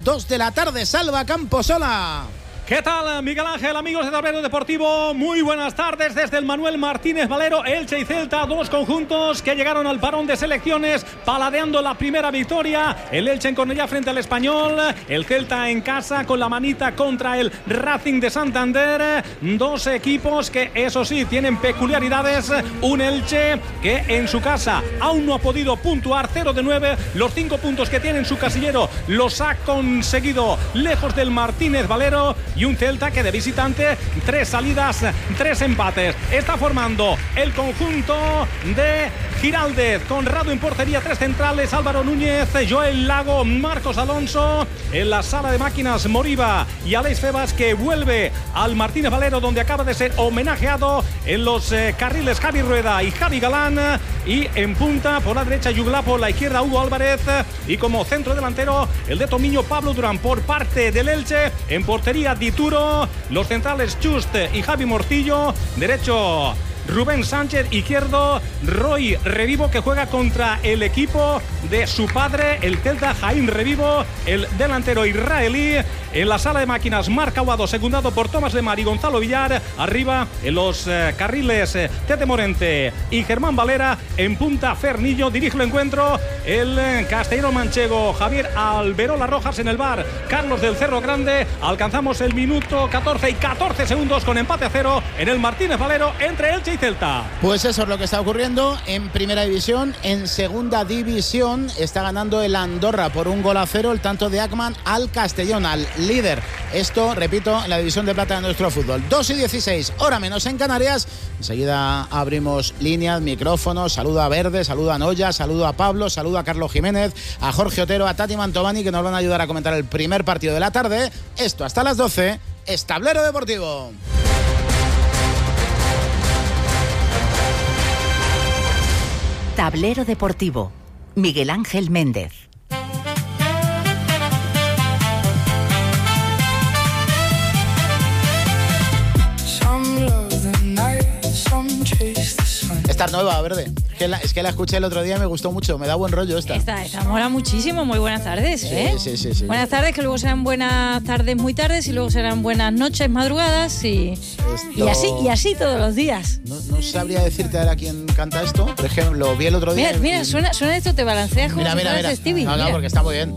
2 de la tarde. Salva Camposola. ¿Qué tal, Miguel Ángel, amigos de Tablero Deportivo? Muy buenas tardes desde el Manuel Martínez Valero. Elche y Celta, dos conjuntos que llegaron al parón de selecciones paladeando la primera victoria. El Elche en Cornellá frente al Español, el Celta en casa con la manita contra el Racing de Santander. Dos equipos que, eso sí, tienen peculiaridades. Un Elche que en su casa aún no ha podido puntuar, 0 de 9. Los 5 puntos que tiene en su casillero los ha conseguido lejos del Martínez Valero. Y un Celta que de visitante, 3 salidas, 3 empates. Está formando el conjunto de Giraldez, Conrado en portería, 3 centrales, Álvaro Núñez, Joel Lago, Marcos Alonso. En la sala de máquinas, Moriba y Alex Febas, que vuelve al Martínez Valero, donde acaba de ser homenajeado. En los carriles, Javi Rueda y Javi Galán. Y en punta, por la derecha, Yugla, por la izquierda, Hugo Álvarez. Y como centro delantero, el de Tomiño, Pablo Durán. Por parte del Elche, en portería, Dituro. Los centrales, Just y Javi Mortillo. Derecho, Rubén Sánchez. Izquierdo, Roy Revivo, que juega contra el equipo de su padre, el Celta, Jaime Revivo. El delantero israelí. En la sala de máquinas, Marc Aguado, secundado por Tomás Lemar y Gonzalo Villar. Arriba, en los carriles, Tete Morente y Germán Valera. En punta, Fernillo. Dirige el encuentro el castellano manchego, Javier Alberola Rojas. En el bar, Carlos del Cerro Grande. Alcanzamos el minuto 14 y 14 segundos con empate a 0 en el Martínez Valero entre Elche y Celta. Pues eso es lo que está ocurriendo en primera división. En segunda división está ganando el Andorra por 1-0, el tanto de Ackman al Castellón, al líder. Esto, repito, en la división de plata de nuestro fútbol. 2:16, hora menos en Canarias. Enseguida abrimos líneas, micrófonos. Saludo a Verde, saludo a Noya, saludo a Pablo, saludo a Carlos Jiménez, a Jorge Otero, a Tati Mantovani, que nos van a ayudar a comentar el primer partido de la tarde. Esto hasta las 12 es Tablero Deportivo. Tablero Deportivo, Miguel Ángel Méndez. Esta nueva, Verde. Es que la escuché el otro día y me gustó mucho. Me da buen rollo esta. Esta mola muchísimo. Muy buenas tardes, ¿eh? Sí. Buenas tardes, que luego serán buenas tardes muy tardes y luego serán buenas noches madrugadas y así todos los días. No sabría decirte ahora quién canta esto. Por ejemplo, lo vi el otro día. Mira, suena esto, te balanceas como si fueras Stevie. No, porque está muy bien.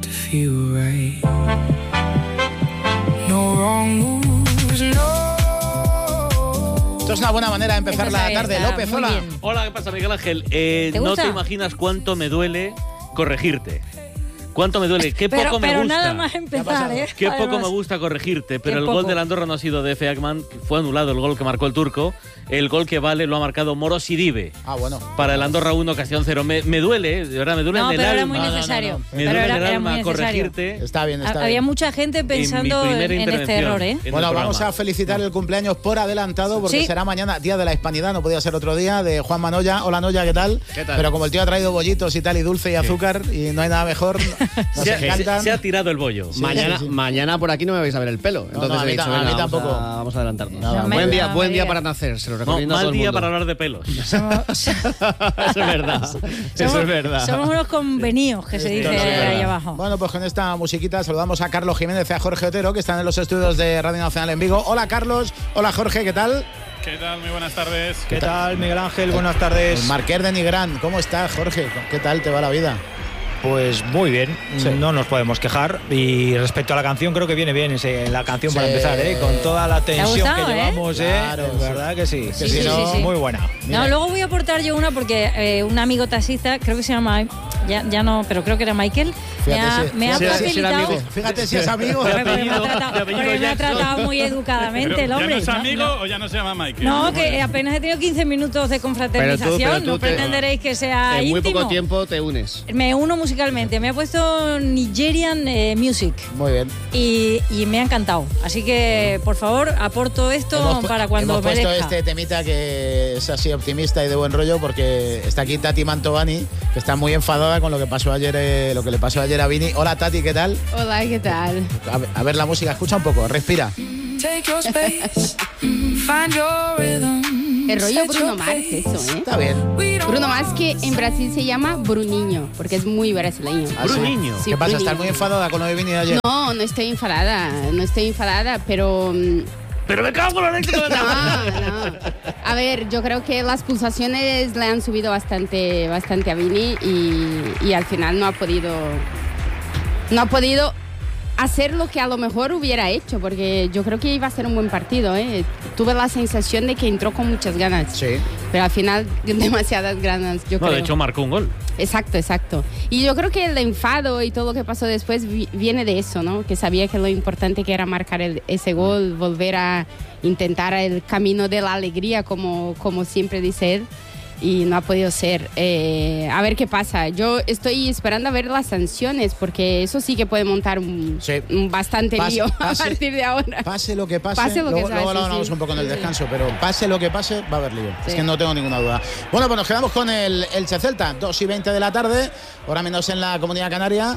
Esto es una buena manera de empezar la tarde. López, hola. Hola, ¿qué pasa, Miguel Ángel? No te imaginas cuánto me duele corregirte. ¿Cuánto me duele? Qué poco me gusta. Pero nada más empezar, ¿eh? Qué poco me gusta corregirte. Pero el gol del Andorra no ha sido de Efe Ackman. Fue anulado el gol que marcó el turco. El gol que vale lo ha marcado Moro Sidibe. Bueno. Para el Andorra 1, Castellón 0. Me duele, de verdad, me duele en el alma. No, pero era muy necesario. Me duele en el alma corregirte. Está bien. Había mucha gente pensando en este error, ¿eh? Bueno, vamos a felicitar el cumpleaños por adelantado, porque será mañana, Día de la Hispanidad, no podía ser otro día, de Juan Manoya. Hola, Noya, ¿qué tal? Pero como el tío ha traído bollitos y tal, y dulce y azúcar, y no hay nada mejor, nos encantan. Se ha tirado el bollo. Mañana por aquí no me vais a ver el pelo. Entonces a mí tampoco. Vamos a adelantarnos. Buen día para nacer, se lo recomiendo a todo el mundo. Mal día para hablar de pelos. Eso es verdad. Somos unos convenidos, que se dice ahí abajo. Bueno, pues con esta musiquita saludamos a Carlos Jiménez y a Jorge Otero, que están en los estudios de Radio Nacional en Vigo. Hola, Carlos. Hola, Jorge, ¿qué tal? ¿Qué tal? Muy buenas tardes. ¿Qué tal, Miguel Ángel? Buenas tardes. Marqués de Nigrán, ¿cómo estás, Jorge? ¿Qué tal te va la vida? Pues muy bien, no nos podemos quejar. Y respecto a la canción, creo que viene bien la canción para empezar, con toda la tensión que llevamos, Claro, verdad que sí. Que sí. Muy buena. No, luego voy a aportar yo una porque un amigo taxista, creo que se llama, ya no, pero creo que era Michael, me ha facilitado. Fíjate si es amigo. Me ha tratado muy educadamente el hombre. ¿Ya no es amigo o ya no se llama Michael? No, que apenas he tenido 15 minutos de confraternización. Pero tú no pretenderéis que sea en íntimo. muy poco tiempo te unes. Me uno musicalmente. Me ha puesto Nigerian Music. Muy bien. Y me ha encantado. Así que, por favor, aporto esto para cuando hemos puesto merezca. este temita que es así optimista y de buen rollo, porque está aquí Tati Mantovani, que está muy enfadada con lo que pasó ayer, lo que le pasó ayer a Vini. Hola, Tati, ¿qué tal? Hola, ¿qué tal? A ver la música, escucha un poco, respira. El rollo Bruno Mars, eso, ¿eh? Está bien. Bruno Mars, que en Brasil se llama Bruninho, porque es muy brasileño. Bruninho. Sí, ¿Qué pasa? Bruninho. ¿Estás muy enfadada con lo de Vini de ayer? No estoy enfadada, pero... Pero me cago en la leche. No. A ver, yo creo que las pulsaciones le han subido bastante a Vini y al final no ha podido hacer lo que a lo mejor hubiera hecho, porque yo creo que iba a ser un buen partido, ¿eh? Tuve la sensación de que entró con muchas ganas. Sí. Pero al final, demasiadas ganas, yo creo. De hecho, marcó un gol. Exacto. Y yo creo que el enfado y todo lo que pasó después viene de eso, ¿no? Que sabía que lo importante que era marcar ese gol, volver a intentar el camino de la alegría, como siempre dice él. Y no ha podido ser. A ver qué pasa. Yo estoy esperando a ver las sanciones, porque eso sí que puede montar un bastante lío a partir de ahora. Pase lo que pase. Luego lo hablamos un poco en el descanso, pero pase lo que pase, va a haber lío. Sí. Es que no tengo ninguna duda. Bueno, pues nos quedamos con el Elche-Celta, 2:20 de la tarde, hora menos en la Comunidad Canaria.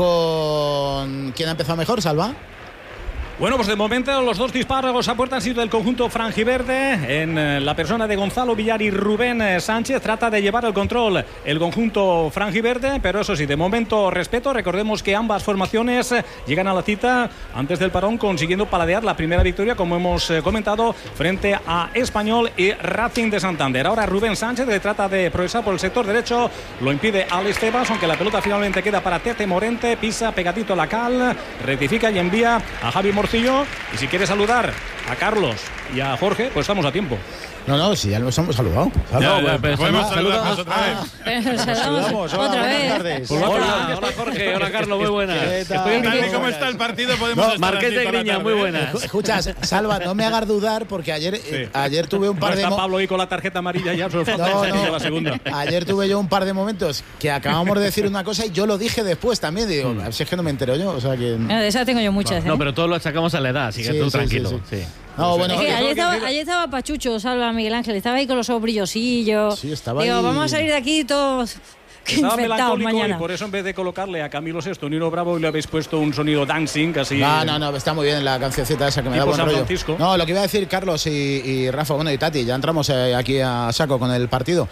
¿Con quién ha empezado mejor, Salva? Bueno, pues de momento los dos disparos a puerta han sido del conjunto franjiverde. En la persona de Gonzalo Villar y Rubén Sánchez trata de llevar el control el conjunto franjiverde, pero eso sí, de momento respeto. Recordemos que ambas formaciones llegan a la cita antes del parón consiguiendo paladear la primera victoria, como hemos comentado, frente a Español y Racing de Santander. Ahora Rubén Sánchez, que trata de progresar por el sector derecho, lo impide Alex Tebas, aunque la pelota finalmente queda para Tete Morente, pisa pegadito la cal, rectifica y envía a Javi Morcillo. Y si quiere saludar a Carlos y a Jorge, pues estamos a tiempo. No, si ya nos hemos saludado. Podemos saludarnos otra vez. Saludamos otra vez. Hola Jorge, hola Carlos, muy buenas. Tal y como está el partido, podemos estar Marqués de Griña, muy buenas. Escuchas, Salva, no me hagas dudar, porque ayer tuve un par de... Está Pablo ahí con la tarjeta amarilla ya, solo falta la segunda. Ayer tuve yo un par de momentos que acabamos de decir una cosa y yo lo dije después también. Digo, si es que no me entero yo, o sea que... De esa tengo yo muchas. No, pero todos lo achacamos a la edad, así que tú tranquilo. Sí. No, bueno, es que ayer estaba Pachucho, Salva, Miguel Ángel, estaba ahí con los ojos brillosillos. Sí, estaba Digo, ahí. vamos a salir de aquí todos Estaba melancólico mañana. Y por eso en vez de colocarle a Camilo Sesto Nino Bravo le habéis puesto un sonido dancing así. No, está muy bien la cancioncita esa que me da buen rollo. Francisco. No, lo que iba a decir Carlos y Rafa, bueno, y Tati, ya entramos aquí a saco con el partido.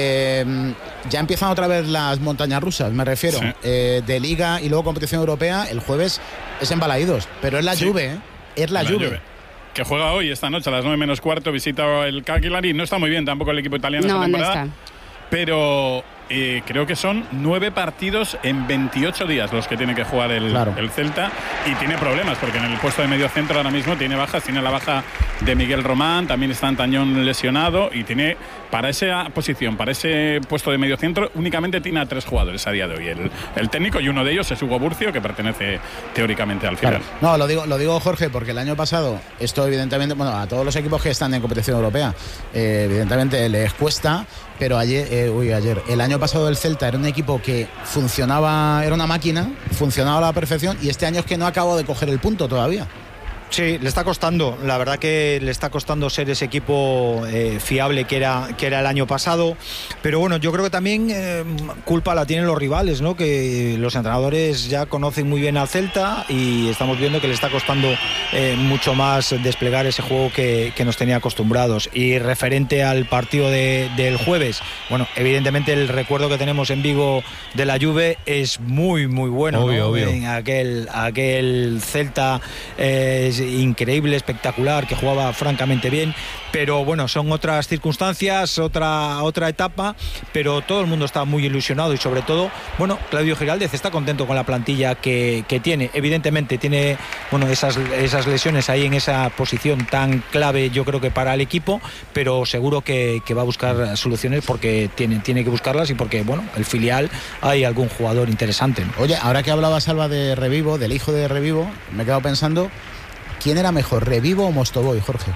Ya empiezan otra vez las montañas rusas, me refiero, de Liga y luego competición europea. El jueves es en Balaídos, pero es la Juve, ¿eh? Es la Juve. Que juega hoy, esta noche, a las 9:45, visita el Cagliari. No está muy bien tampoco el equipo italiano esta temporada. No está. Pero creo que son 9 partidos en 28 días los que tiene que jugar el Celta, y tiene problemas porque en el puesto de medio centro ahora mismo tiene bajas, tiene la baja de Miguel Román, también está Antañón lesionado, y tiene para esa posición, para ese puesto de medio centro, únicamente tiene a 3 jugadores a día de hoy, el técnico, y uno de ellos es Hugo Burcio, que pertenece teóricamente al final. No, lo digo Jorge, porque el año pasado esto evidentemente, bueno, a todos los equipos que están en competición europea evidentemente les cuesta, pero el año pasado el Celta era un equipo que funcionaba, era una máquina, funcionaba a la perfección, y este año es que no acabo de coger el punto todavía. Sí, le está costando, la verdad que le está costando ser ese equipo fiable que era el año pasado, pero bueno, yo creo que también culpa la tienen los rivales, ¿no? Que los entrenadores ya conocen muy bien al Celta y estamos viendo que le está costando mucho más desplegar ese juego que nos tenía acostumbrados. Y referente al partido del jueves, bueno, evidentemente el recuerdo que tenemos en Vigo de la Juve es muy muy bueno, obvio. En aquel Celta increíble, espectacular, que jugaba francamente bien, pero bueno, son otras circunstancias, otra etapa, pero todo el mundo está muy ilusionado y sobre todo, bueno, Claudio Giraldez está contento con la plantilla que tiene. Evidentemente tiene, bueno, esas lesiones ahí en esa posición tan clave, yo creo que para el equipo, pero seguro que va a buscar soluciones, porque tiene que buscarlas, y porque, bueno, el filial hay algún jugador interesante, ¿no? Oye, ahora que hablaba Salva de Revivo, del hijo de Revivo, me he quedado pensando, ¿quién era mejor, Revivo o Mostovoy, Jorge?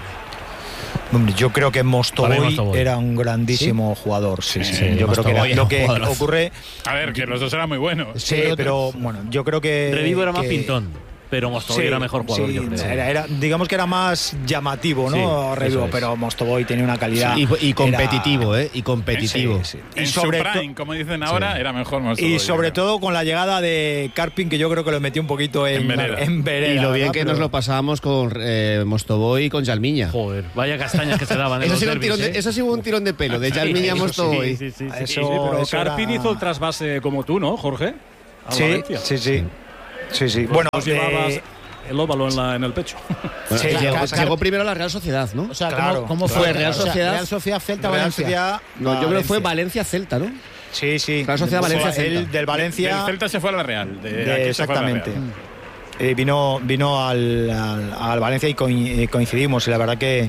Yo creo que Mostovoy era un grandísimo jugador. Sí. Yo creo que era lo que ocurre. A ver, que los dos eran muy buenos. Sí, pero bueno, yo creo que Revivo era más pintón. pero Mostovoy era mejor jugador, yo creo. Digamos que era más llamativo, ¿no? Revivo, pero Mostovoy tenía una calidad. Y competitivo, Y competitivo. En su prime, como dicen ahora, era mejor Mostovoy. Y sobre todo con la llegada de Karpin, que yo creo que lo metió un poquito en vereda. Y lo bien que nos lo pasábamos con Mostovoy y con Jalmiña. Joder, vaya castañas que se daban. Eso ha sido un tirón de pelo, de Jalmiña a Mostovoy. Sí, pero Karpin hizo el trasvase como tú, ¿no, Jorge? Sí. Bueno, llevabas el óvalo en el pecho. Llegó primero a la Real Sociedad, ¿no? O sea, ¿cómo fue? Real Sociedad. Real Sociedad, Celta, Valencia. No, yo creo que fue Valencia-Celta, ¿no? Sí. Real Sociedad, Valencia-Celta. El del Valencia. Del Celta se fue a la Real. Exactamente. Vino al Valencia y coincidimos. Y la verdad que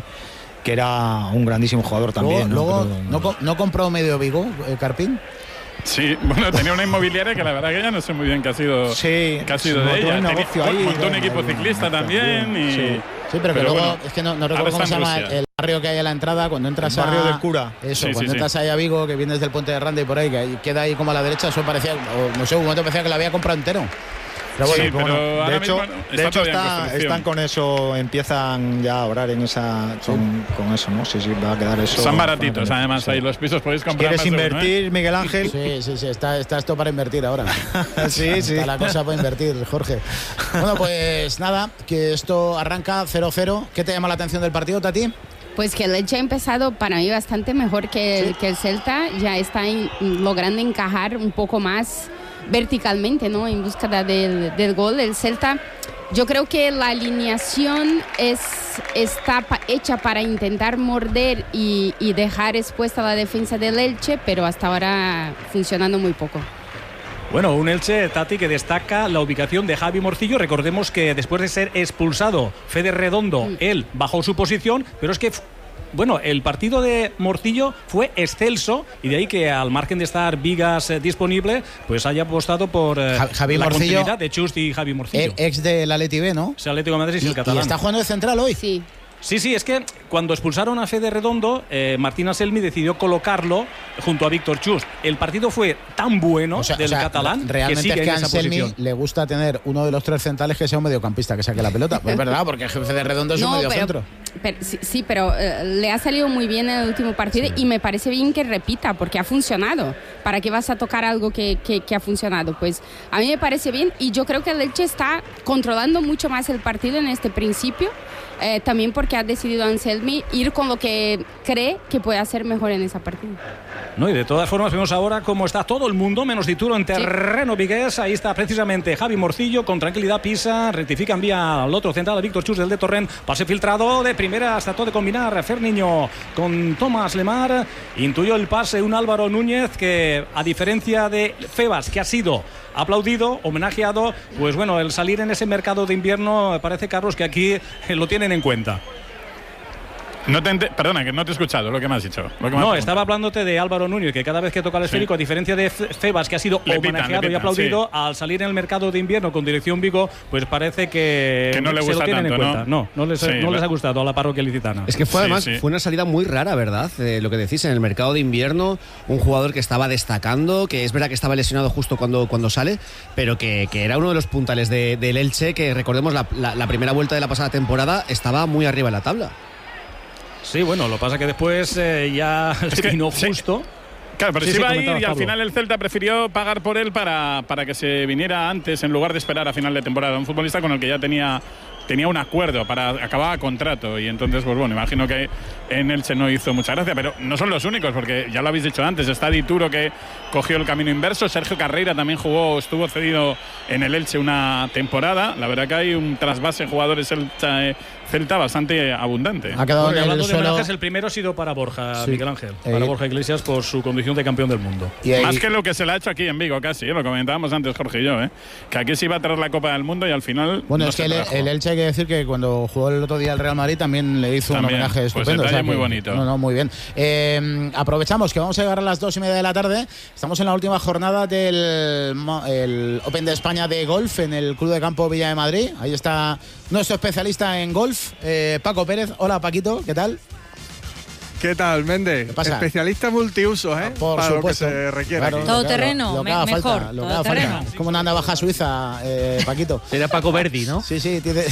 era un grandísimo jugador también. Luego ¿no compró medio Vigo, Karpin? Sí, bueno, tenía una inmobiliaria que la verdad que ya no sé muy bien qué ha sido, de ella. Montó un equipo ciclista también. Sí, pero que luego, es que no recuerdo cómo se llama el barrio que hay a la entrada, cuando entras el barrio del Cura. Eso, cuando entras ahí a Vigo, que vienes del Puente de Randa y por ahí, que queda ahí como a la derecha, eso parecía, no sé, un momento parecía que lo había comprado entero. Pero bueno, de hecho están con eso, empiezan ya a orar en esa con eso, ¿no? Sí, va a quedar eso. Están baratitos, además, ahí los pisos podéis comprar. ¿Quieres invertir, Miguel Ángel? Sí, está esto para invertir ahora. Sí. Está la cosa para invertir, Jorge. Bueno, pues nada, que esto arranca 0-0. ¿Qué te llama la atención del partido, Tati? Pues que el Elche ha empezado para mí bastante mejor que el Celta, ya está logrando encajar un poco más verticalmente, ¿no? En búsqueda del gol. El Celta, yo creo que la alineación está hecha para intentar morder y dejar expuesta la defensa del Elche, pero hasta ahora funcionando muy poco. Bueno, un Elche, Tati, que destaca la ubicación de Javi Morcillo. Recordemos que después de ser expulsado Fede Redondo, él bajó su posición, pero es que el partido de Morcillo fue excelso y de ahí que al margen de estar Vigas disponible, pues haya apostado por Javi la Morcillo, continuidad de Chust y Javi Morcillo. Ex del Atleti B, ¿no? Es el Atlético de Madrid y el catalán. ¿Y está jugando de central hoy? Sí. Sí, es que cuando expulsaron a Fede Redondo, Martín Anselmi decidió colocarlo junto a Víctor Chust. El partido fue tan bueno del catalán realmente que sigue es que en esa Anselmi posición. Le gusta tener uno de los tres centrales que sea un mediocampista que saque la pelota. Pues es verdad, porque el jefe de Redondo es un mediocentro. Pero le ha salido muy bien en el último partido y me parece bien que repita, porque ha funcionado. ¿Para qué vas a tocar algo que ha funcionado? Pues a mí me parece bien y yo creo que el Elche está controlando mucho más el partido en este principio. También porque ha decidido Anselmi ir con lo que cree que puede hacer mejor en esa partida. No, y de todas formas vemos ahora cómo está todo el mundo, menos Dituro en terreno vigués. Ahí está precisamente Javi Morcillo, con tranquilidad pisa, rectifica, envía al otro central a Víctor Chus del de Torrent, pase filtrado de primera, trató de combinar Ferniño con Tomás Lemar, intuyó el pase un Álvaro Núñez que, a diferencia de Febas, que ha sido aplaudido, homenajeado, pues bueno, el salir en ese mercado de invierno, parece, Carlos, que aquí lo tienen en cuenta. Perdona, que no te he escuchado lo que me has dicho. Estaba hablándote de Álvaro Núñez, que cada vez que toca el esférico, a diferencia de Febas, que ha sido homenajeado y aplaudido, al salir en el mercado de invierno con dirección Vigo, pues parece que no le gusta, se lo tienen tanto, en cuenta. No les ha gustado a la parroquia licitana. Es que fue fue una salida muy rara, ¿verdad? Lo que decís, en el mercado de invierno, un jugador que estaba destacando, que es verdad que estaba lesionado justo cuando sale, pero que era uno de los puntales del Elche, que recordemos la primera vuelta de la pasada temporada estaba muy arriba en la tabla. Sí, bueno, lo pasa que después ya vino justo. Claro, pero sí iba a ir y al final el Celta prefirió pagar por él para que se viniera antes en lugar de esperar a final de temporada. Un futbolista con el que ya tenía un acuerdo para acabar contrato y entonces, pues bueno, imagino que en Elche no hizo mucha gracia, pero no son los únicos porque ya lo habéis dicho antes, está Dituro que cogió el camino inverso, Sergio Carreira también estuvo cedido en el Elche una temporada, la verdad que hay un trasvase jugadores Celta bastante abundante. Ha quedado hablando de homenajes, el primero ha sido para Borja, Miguel Ángel, para Borja Iglesias por su condición de campeón del mundo. Más que lo que se le ha hecho aquí en Vigo casi, lo comentábamos antes Jorge y yo, que aquí se iba a traer la Copa del Mundo y al final es que el Elche, hay que decir que cuando jugó el otro día el Real Madrid también le hizo un homenaje estupendo. Pues muy bonito. Muy bien. Aprovechamos que vamos a llegar a las 2:30 de la tarde. Estamos en la última jornada del Open de España de golf en el Club de Campo Villa de Madrid. Ahí está nuestro especialista en golf, Paco Pérez. Hola, Paquito, ¿qué tal? ¿Qué tal, Méndez? ¿Qué pasa? Especialista multiusos, Por para supuesto. lo que se requiera. Claro, Todo terreno, mejor. Lo que todo haga terreno. falta. Como una navaja suiza, Paquito. Sería Paco Verdi, ¿no? Sí, tiene.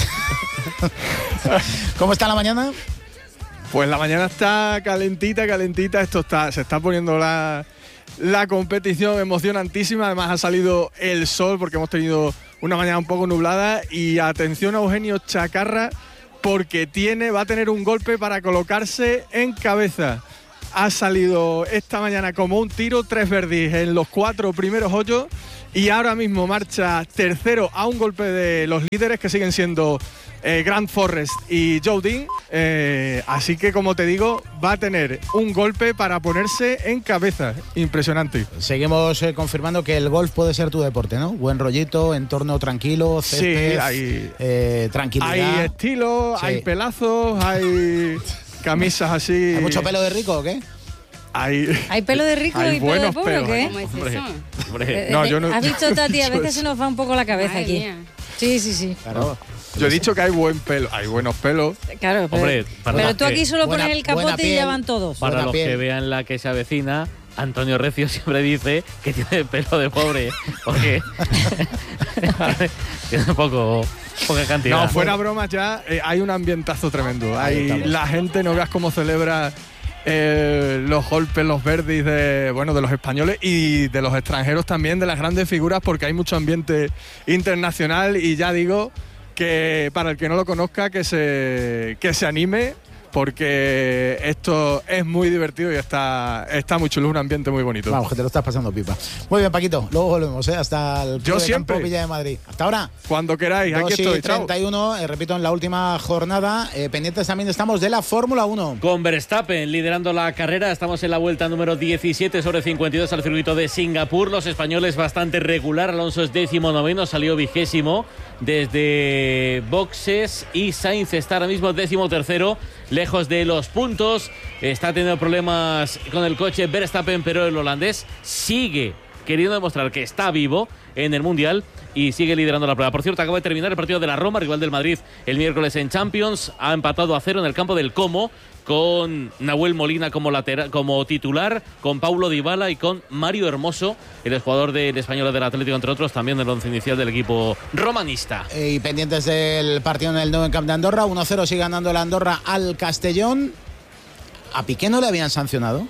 ¿Cómo está la mañana? Pues la mañana está calentita. Se está poniendo la competición emocionantísima. Además ha salido el sol porque hemos tenido una mañana un poco nublada. Y atención a Eugenio Chacarra, porque va a tener un golpe para colocarse en cabeza. Ha salido esta mañana como un tiro, 3 verdis en los 4 primeros hoyos y ahora mismo marcha tercero a un golpe de los líderes que siguen siendo Grant Forrest y Joe Dean. Así que, como te digo, va a tener un golpe para ponerse en cabeza. Impresionante. Seguimos confirmando que el golf puede ser tu deporte, ¿no? Buen rollito, entorno tranquilo, césped, sí, hay tranquilidad. Hay estilo, sí. Hay pelazos, hay camisas así. ¿Hay mucho pelo de rico o qué? ¿Hay pelo de rico y pelo de pobre o qué? ¿Cómo es eso? No, yo no. ¿Has visto, Tati? A veces se nos va un poco la cabeza Madre aquí. mía. Sí. Claro. Yo he dicho que hay buen pelo, hay buenos pelos. Claro, pero tú aquí solo pones el capote y ya van todos. Para los que vean la que se avecina, Antonio Recio siempre dice que tiene pelo de pobre, porque tiene poca cantidad. No, fuera bromas ya, hay un ambientazo tremendo. La gente, no veas cómo celebra los golpes, los verdis de los españoles y de los extranjeros también, de las grandes figuras, porque hay mucho ambiente internacional. Y ya digo que para el que no lo conozca, que se anime, porque esto es muy divertido y está muy chulo, un ambiente muy bonito. Vamos, que te lo estás pasando pipa. Muy bien, Paquito, luego volvemos, hasta el Club de Campo Villa de Madrid. Hasta ahora. Cuando queráis, aquí estoy. 31, repito, en la última jornada. Pendientes también estamos de la Fórmula 1. Con Verstappen liderando la carrera, estamos en la vuelta número 17 sobre 52 al circuito de Singapur. Los españoles bastante regular, Alonso es 19º, salió 20º desde boxes y Sainz está ahora mismo 13º, lejos de los puntos. Está teniendo problemas con el coche Verstappen, pero el holandés sigue queriendo demostrar que está vivo en el Mundial y sigue liderando la prueba. Por cierto, acaba de terminar el partido de la Roma, rival del Madrid, el miércoles en Champions. Ha empatado a 0 en el campo del Como, con Nahuel Molina como titular, con Paulo Dybala y con Mario Hermoso, el jugador del Español del Atlético, entre otros, también del once inicial del equipo romanista. Y pendientes del partido en el Nou Camp de Andorra, 1-0 sigue ganando la Andorra al Castellón. ¿A Piqué no le habían sancionado?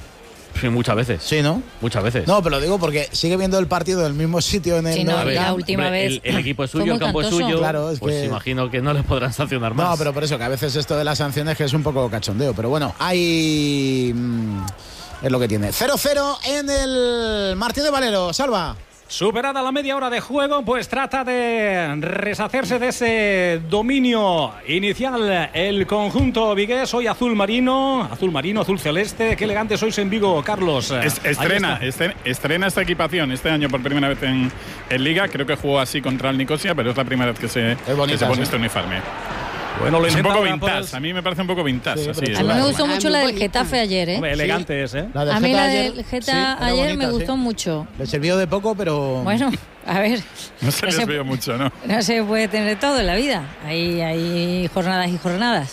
Sí, muchas veces. Sí, ¿no? Muchas veces. No, pero lo digo porque sigue viendo el partido del mismo sitio en el sí, Nou Camp. la última vez. El equipo es suyo, el campo es suyo. Claro, es pues que imagino que no le podrán sancionar más. No, pero por eso, que a veces esto de las sanciones que es un poco cachondeo. Pero bueno, hay... es lo que tiene. 0-0 en el Martín de Valero. Salva. Superada la media hora de juego, pues trata de reshacerse de ese dominio inicial el conjunto vigués. Hoy azul marino, azul celeste. Qué elegante sois en Vigo, Carlos. Estrena esta equipación este año por primera vez en Liga. Creo que jugó así contra el Nicosia, pero es la primera vez que se pone este uniforme. Bueno, es un poco vintage, a mí me parece un poco vintage. Sí, así, a mí me gustó mucho la del Getafe ayer, ¿eh? Hombre, elegante es, ¿eh? A mí la del Getafe ayer me gustó mucho. Le sirvió de poco, pero... Bueno, a ver. No se les veo mucho, ¿no? No se puede tener todo en la vida. Hay jornadas y jornadas.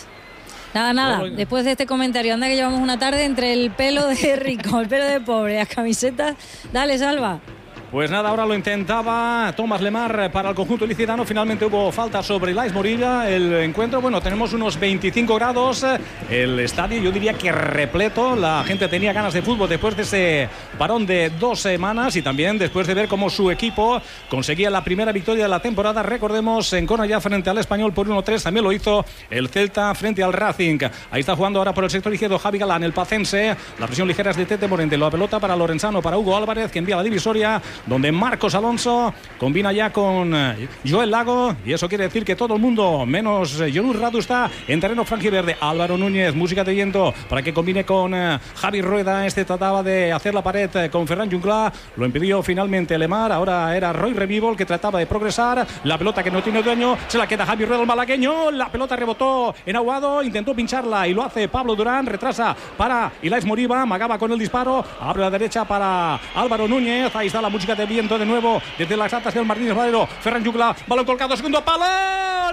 Nada. Después de este comentario, anda que llevamos una tarde entre el pelo de rico, el pelo de pobre, las camisetas. Dale, Salva. Pues nada, ahora lo intentaba Tomás Lemar para el conjunto ilicitano. Finalmente hubo falta sobre Ilaix Morilla. El encuentro, bueno, tenemos unos 25 grados. El estadio, yo diría que repleto. La gente tenía ganas de fútbol después de ese parón de 2 semanas y también después de ver cómo su equipo conseguía la primera victoria de la temporada. Recordemos, en Cornellá frente al Español por 1-3. También lo hizo el Celta frente al Racing. Ahí está jugando ahora por el sector izquierdo Javi Galán, el pacense. La presión ligera es de Tete Morente. La pelota para Lorenzano, para Hugo Álvarez, que envía la divisoria, donde Marcos Alonso combina ya con Joel Lago, y eso quiere decir que todo el mundo, menos Jonus Radu, está en terreno franjiverde. Álvaro Núñez, música de viento para que combine con Javi Rueda. Este trataba de hacer la pared con Ferran Jungla, lo impidió finalmente Lemar. Ahora era Roy Revivo el que trataba de progresar. La pelota que no tiene dueño, se la queda Javi Rueda, el malagueño. La pelota rebotó en Aguado, intentó pincharla y lo hace Pablo Durán. Retrasa para Ilaix Moriba, amagaba con el disparo, abre la derecha para Álvaro Núñez. Ahí está la música de viento de nuevo desde las altas del Martínez Valero. Ferran Jungla, balón colgado, segundo palo,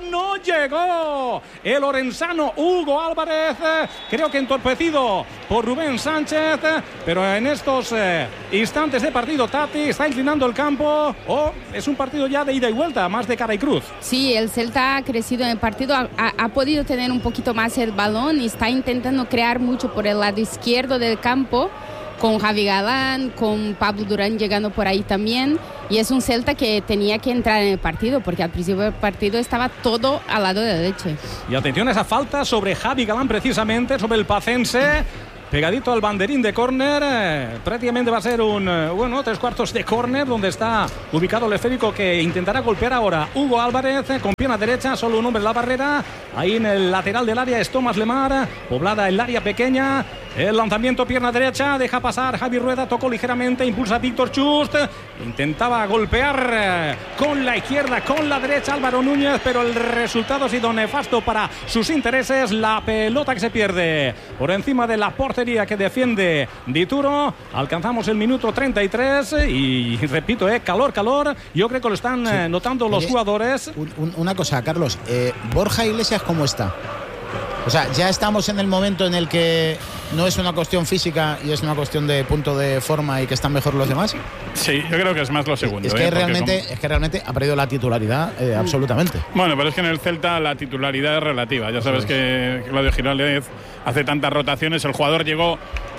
no llegó. El orensano Hugo Álvarez, creo que entorpecido por Rubén Sánchez, pero en estos instantes de partido Tati está inclinando el campo. Es un partido ya de ida y vuelta, más de cara y cruz. Sí, el Celta ha crecido en el partido, ha podido tener un poquito más el balón y está intentando crear mucho por el lado izquierdo del campo, con Javi Galán, con Pablo Durán llegando por ahí también, y es un Celta que tenía que entrar en el partido porque al principio del partido estaba todo al lado de Leche. Y atención a esa falta sobre Javi Galán, precisamente sobre el pacense, pegadito al banderín de córner. Prácticamente va a ser un 3/4 de córner, donde está ubicado el esférico que intentará golpear ahora Hugo Álvarez con pierna derecha, solo un hombre en la barrera. Ahí en el lateral del área es Tomás Lemar, poblada el área pequeña. El lanzamiento, pierna derecha, deja pasar Javi Rueda, tocó ligeramente, impulsa Víctor Chust, intentaba golpear con la izquierda, con la derecha Álvaro Núñez, pero el resultado ha sido nefasto para sus intereses. La pelota que se pierde por encima de la portería que defiende Dituro. Alcanzamos el minuto 33 y repito, calor. Yo creo que lo están notando los jugadores. Una cosa, Carlos, Borja Iglesias, ¿cómo está? O sea, ya estamos en el momento en el que no es una cuestión física y es una cuestión de punto de forma y que están mejor los demás. Sí, yo creo que es más lo segundo. Es que realmente ha perdido la titularidad absolutamente. Bueno, pero es que en el Celta la titularidad es relativa. Ya sabes que Claudio Giraldez hace tantas rotaciones. El jugador llegó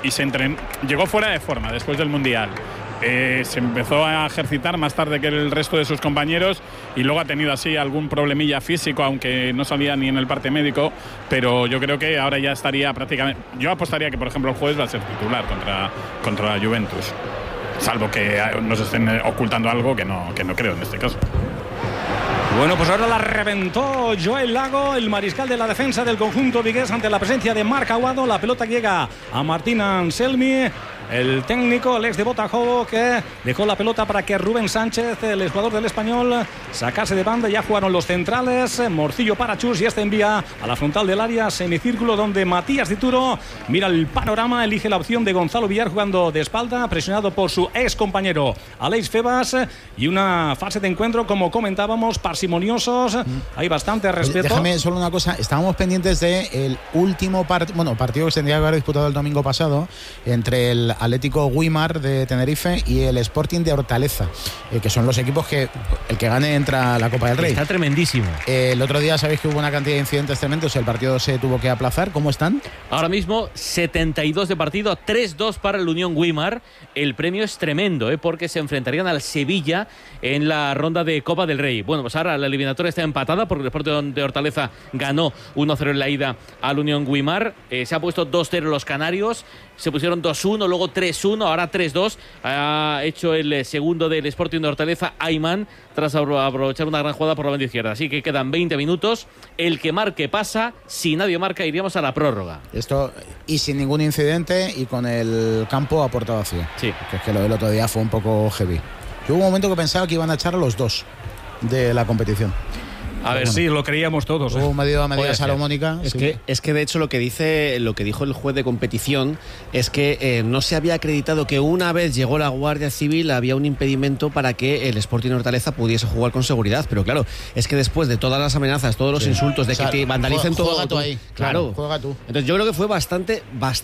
fuera de forma después del Mundial. Se empezó a ejercitar más tarde que el resto de sus compañeros y luego ha tenido así algún problemilla físico, aunque no salía ni en el parte médico, pero yo creo que ahora ya estaría prácticamente. Yo apostaría que por ejemplo el jueves va a ser titular contra la Juventus, salvo que nos estén ocultando algo que no creo en este caso. Bueno, pues ahora la reventó Joel Lago, el mariscal de la defensa del conjunto vigués, ante la presencia de Marc Aguado. La pelota llega a Martín Anselmi, el técnico, el ex de Botafogo, que dejó la pelota para que Rubén Sánchez, el jugador del Español, sacase de banda. Ya jugaron los centrales, Morcillo para Chus, y este envía a la frontal del área, semicírculo, donde Matías Dituro mira el panorama, elige la opción de Gonzalo Villar jugando de espalda, presionado por su ex compañero Aleix Febas, y una fase de encuentro, como comentábamos, parsimoniosos. Hay bastante respeto. Déjame solo una cosa, estábamos pendientes del último partido que se tendría que haber disputado el domingo pasado entre el Atlético Guimar de Tenerife y el Sporting de Hortaleza, que son los equipos que el que gane entra a la Copa del Rey. Está tremendísimo. El otro día sabéis que hubo una cantidad de incidentes tremendos, el partido se tuvo que aplazar. ¿Cómo están? Ahora mismo 72 de partido, 3-2 para el Unión Guimar. El premio es tremendo, porque se enfrentarían al Sevilla en la ronda de Copa del Rey. Bueno, pues ahora la eliminatoria está empatada porque el Sporting de Hortaleza ganó 1-0 en la ida al Unión Guimar. Se ha puesto 2-0 los canarios, se pusieron 2-1, luego 3-1, ahora 3-2. Ha hecho el segundo del Sporting de Hortaleza, Ayman, tras aprovechar una gran jugada por la banda izquierda. Así que quedan 20 minutos. El que marque pasa. Si nadie marca, iríamos a la prórroga. Esto, y sin ningún incidente y con el campo a puerta vacía. Sí. Que es que lo del otro día fue un poco heavy. Yo hubo un momento que pensaba que iban a echar a los dos de la competición. A ver, sí, lo creíamos todos. Hubo medida salomónica. Es que de hecho lo que dijo el juez de competición es que no se había acreditado que una vez llegó la Guardia Civil había un impedimento para que el Sporting Hortaleza pudiese jugar con seguridad. Pero claro, es que después de todas las amenazas, todos los insultos, de que te vandalicen todo. Juega tú ahí. Claro. Juega tú. Entonces yo creo que fue bastante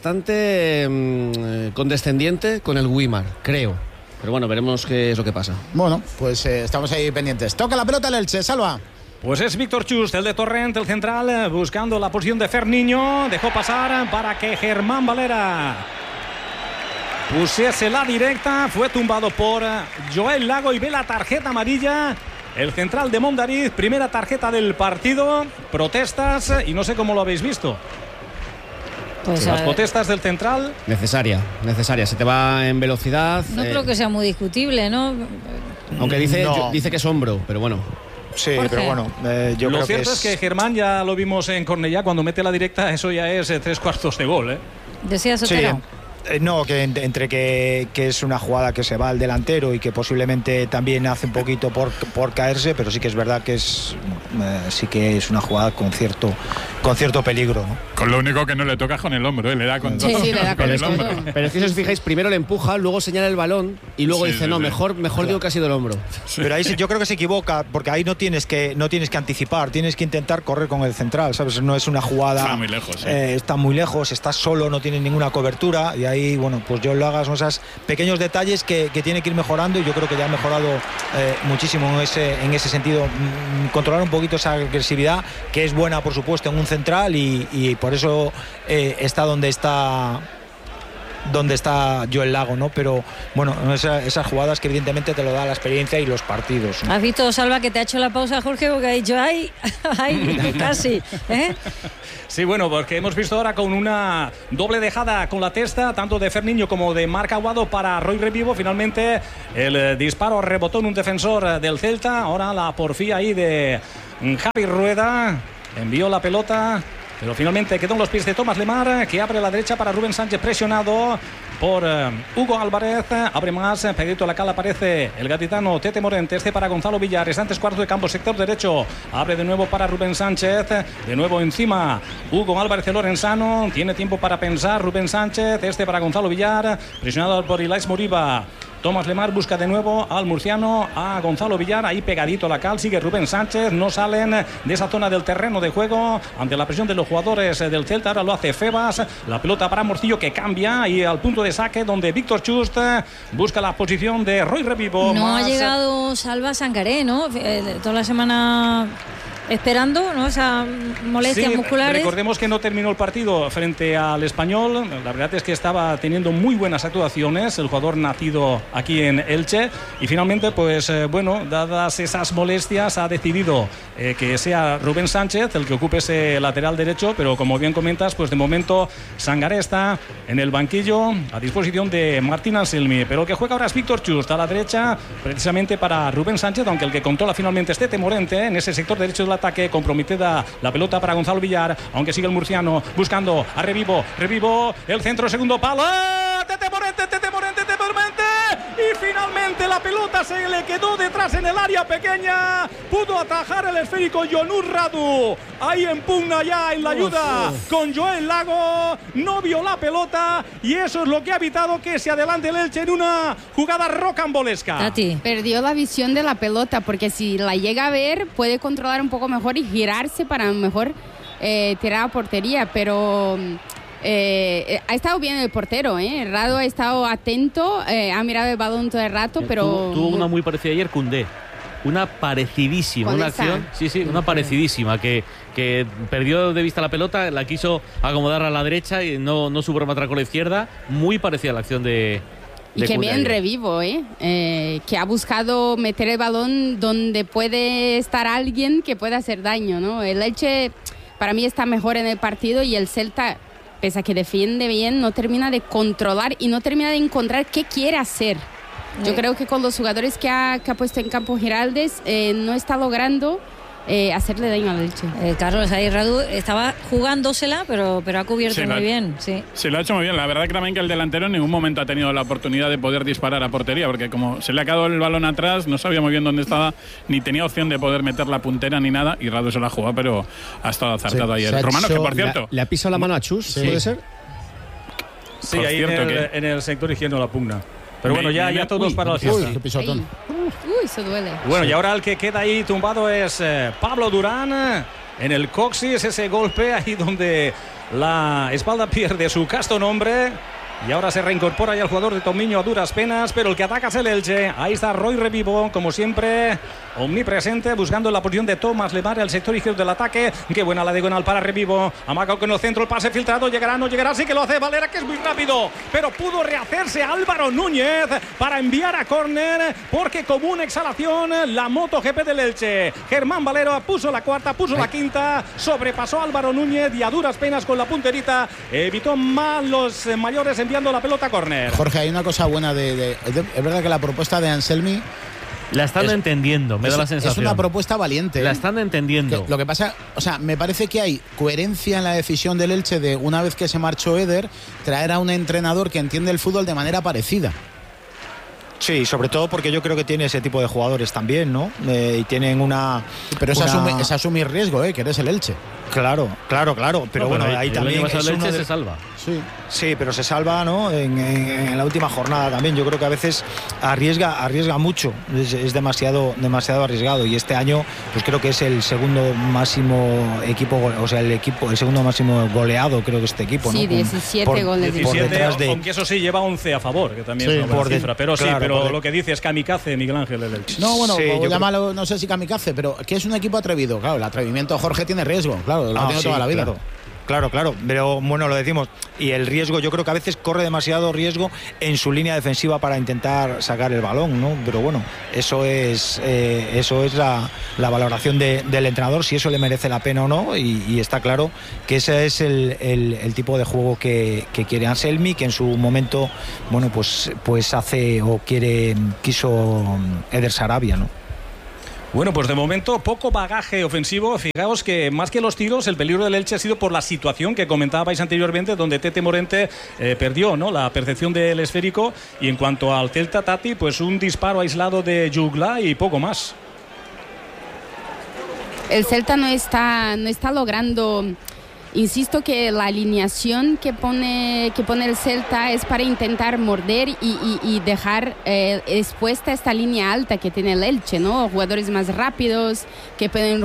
condescendiente con el Guimar, creo. Pero bueno, veremos qué es lo que pasa. Bueno, pues estamos ahí pendientes. Toca la pelota el Elche, Salva. Pues es Víctor Chust, el de Torrent, el central, buscando la posición de Ferniño. Dejó pasar para que Germán Valera pusiese la directa. Fue tumbado por Joel Lago y ve la tarjeta amarilla. El central de Mondariz, primera tarjeta del partido. Protestas y no sé cómo lo habéis visto. Pues las protestas del central. Necesaria. Se te va en velocidad. No creo que sea muy discutible, ¿no? Aunque dice que es hombro, pero bueno. Sí, pero bueno, yo lo creo cierto es que Germán, ya lo vimos en Cornellá, cuando mete la directa, eso ya es 3/4 de gol, Decía Sotero. No, que entre que es una jugada que se va al delantero y que posiblemente también hace un poquito por caerse, pero sí que es verdad que sí que es una jugada con cierto peligro, ¿no? Con lo único que no le toca con el hombro, le da con todo. Sí, le da con el hombro. Pero es que si os fijáis, primero le empuja, luego señala el balón y luego dice, mejor digo que ha sido el hombro. Sí. Pero ahí yo creo que se equivoca, porque ahí no tienes que anticipar, tienes que intentar correr con el central, ¿sabes? No es una jugada. Está muy lejos. Está muy lejos, estás solo, no tienes ninguna cobertura, y ahí, bueno, pues yo lo hagas son esos pequeños detalles que tiene que ir mejorando, y yo creo que ya ha mejorado muchísimo en ese sentido. Controlar un poquito esa agresividad, que es buena, por supuesto, en un central, y por eso está donde está Joel Lago, ¿no? Pero bueno, esas jugadas que evidentemente te lo da la experiencia y los partidos, ¿no? ¿Has visto, Salva, que te ha hecho la pausa, Jorge, porque ha dicho ¡ay! Casi, ¿eh? Sí, bueno, porque hemos visto ahora con una doble dejada con la testa, tanto de Ferniño como de Marc Aguado para Roy Revivo. Finalmente el disparo rebotó en un defensor del Celta. Ahora la porfía ahí de Javi Rueda. Envió la pelota, pero finalmente quedó en los pies de Tomás Lemar, que abre a la derecha para Rubén Sánchez, presionado por Hugo Álvarez. Abre más, pegadito a la cala aparece el gaditano Tete Morente. Para Gonzalo Villar, restantes cuartos de campo, sector derecho. Abre de nuevo para Rubén Sánchez, de nuevo encima Hugo Álvarez, el lorenzano. Tiene tiempo para pensar Rubén Sánchez. Para Gonzalo Villar, presionado por Ilaix Moriba. Tomás Lemar busca de nuevo al murciano, a Gonzalo Villar, ahí pegadito a la cal, sigue Rubén Sánchez, no salen de esa zona del terreno de juego ante la presión de los jugadores del Celta. Ahora lo hace Febas, la pelota para Morcillo, que cambia y al punto de saque donde Víctor Chust busca la posición de Roy Revivo. No ha llegado Salva Sangaré, ¿no? Toda la semana esperando, ¿no? Esas molestias musculares. Recordemos que no terminó el partido frente al Español. La verdad es que estaba teniendo muy buenas actuaciones el jugador nacido aquí en Elche, y finalmente, pues bueno, dadas esas molestias, ha decidido que sea Rubén Sánchez el que ocupe ese lateral derecho, pero como bien comentas, pues de momento Sangaré está en el banquillo a disposición de Martín Anselmi, pero el que juega ahora es Víctor Chust a la derecha, precisamente para Rubén Sánchez, aunque el que controla finalmente es Tete Morente en ese sector derecho del ataque. Comprometida la pelota para Gonzalo Villar, aunque sigue el murciano buscando a Revivo, el centro, segundo palo, Tete Morente, y finalmente la pelota se le quedó detrás en el área pequeña. Pudo atajar el esférico Jonur Radu, ahí en pugna ya en la ayuda con Joel Lago, no vio la pelota, y eso es lo que ha evitado que se adelante el Elche en una jugada rocambolesca. Tati. Perdió la visión de la pelota, porque si la llega a ver puede controlar un poco mejor y girarse para mejor tirar a portería, pero ha estado bien el portero, Radu ha estado atento, ha mirado el balón todo el rato, pero tuvo una muy parecida ayer, Koundé. Una parecidísima, una acción, una parecidísima, que perdió de vista la pelota, la quiso acomodar a la derecha y no supo rematar con la izquierda. Muy parecida a la acción de y que bien Revivo, que ha buscado meter el balón donde puede estar alguien que pueda hacer daño, ¿no? El Elche para mí está mejor en el partido, y el Celta, pese a que defiende bien, no termina de controlar y no termina de encontrar qué quiere hacer. Yo creo que con los jugadores que ha puesto en campo Giraldes no está logrando hacerle daño al Elche. Carlos, ahí Radu estaba jugándosela, pero ha cubierto muy bien. Sí, lo ha hecho muy bien. La verdad que también que el delantero en ningún momento ha tenido la oportunidad de poder disparar a portería, porque como se le ha quedado el balón atrás, no sabía muy bien dónde estaba, ni tenía opción de poder meter la puntera ni nada, y Radu se la ha jugado, pero ha estado acertado ayer. Romano, que por cierto... ¿Le ha pisado la mano a Chus? ¿Puede ser? Sí, por ahí en el sector izquierdo la pugna. Pero bueno, ya todos para la fiesta. Uy, eso duele. Bueno, y ahora el que queda ahí tumbado es Pablo Durán en el coxis, ese golpe ahí donde la espalda pierde su casto nombre. Y ahora se reincorpora ya el jugador de Tomiño a duras penas, pero el que ataca es el Elche. Ahí está Roy Revivo, como siempre, omnipresente, buscando la posición de Tomás Lemar, el sector izquierdo del ataque. Qué buena la diagonal para Revivo. Amaga con el centro, el pase filtrado. Llegará, no llegará, sí que lo hace Valera, que es muy rápido, pero pudo rehacerse Álvaro Núñez para enviar a córner, porque como una exhalación, la MotoGP del Elche. Germán Valero puso la cuarta, puso la quinta, sobrepasó a Álvaro Núñez y a duras penas con la punterita evitó mal los mayores enviando la pelota a córner. Jorge, hay una cosa buena es verdad que la propuesta de Anselmi La están entendiendo, me da la sensación. Es una propuesta valiente. La están entendiendo. Lo que pasa, o sea, me parece que hay coherencia en la decisión del Elche de, una vez que se marchó Eder, traer a un entrenador que entiende el fútbol de manera parecida. Sí, sobre todo porque yo creo que tiene ese tipo de jugadores también, ¿no? Y tienen una... Pero es asumir riesgo, que eres el Elche. Claro. Pero bueno, ahí también el Elche se salva. Sí, pero se salva, ¿no? En la última jornada también. Yo creo que a veces arriesga mucho. Es demasiado arriesgado. Y este año, pues creo que es el segundo máximo equipo, o sea, el segundo máximo goleado, creo que este equipo, ¿no? Sí, 17 goles. 17, aunque eso sí, lleva 11 a favor, que también es una buena cifra. Pero sí, pero lo que dice es kamikaze, Miguel Ángel, el Elche. No, bueno, llámalo, no sé si kamikaze, pero que es un equipo atrevido. Claro, el atrevimiento, Jorge, tiene riesgo. Claro, lo ha tenido toda la vida. Claro, pero bueno, lo decimos. Y el riesgo, yo creo que a veces corre demasiado riesgo en su línea defensiva para intentar sacar el balón, ¿no? Pero bueno, eso es la valoración del entrenador, si eso le merece la pena o no. Y está claro que ese es el tipo de juego que quiere Anselmi, que en su momento, bueno, pues hace o quiso Eder Sarabia, ¿no? Bueno, pues de momento poco bagaje ofensivo. Fijaos que más que los tiros, el peligro del Elche ha sido por la situación que comentabais anteriormente, donde Tete Morente perdió, ¿no?, la percepción del esférico. Y en cuanto al Celta, Tati, pues un disparo aislado de Jugla y poco más. El Celta no está logrando... Insisto que la alineación que pone el Celta es para intentar morder y dejar expuesta esta línea alta que tiene el Elche, ¿no? Jugadores más rápidos que pueden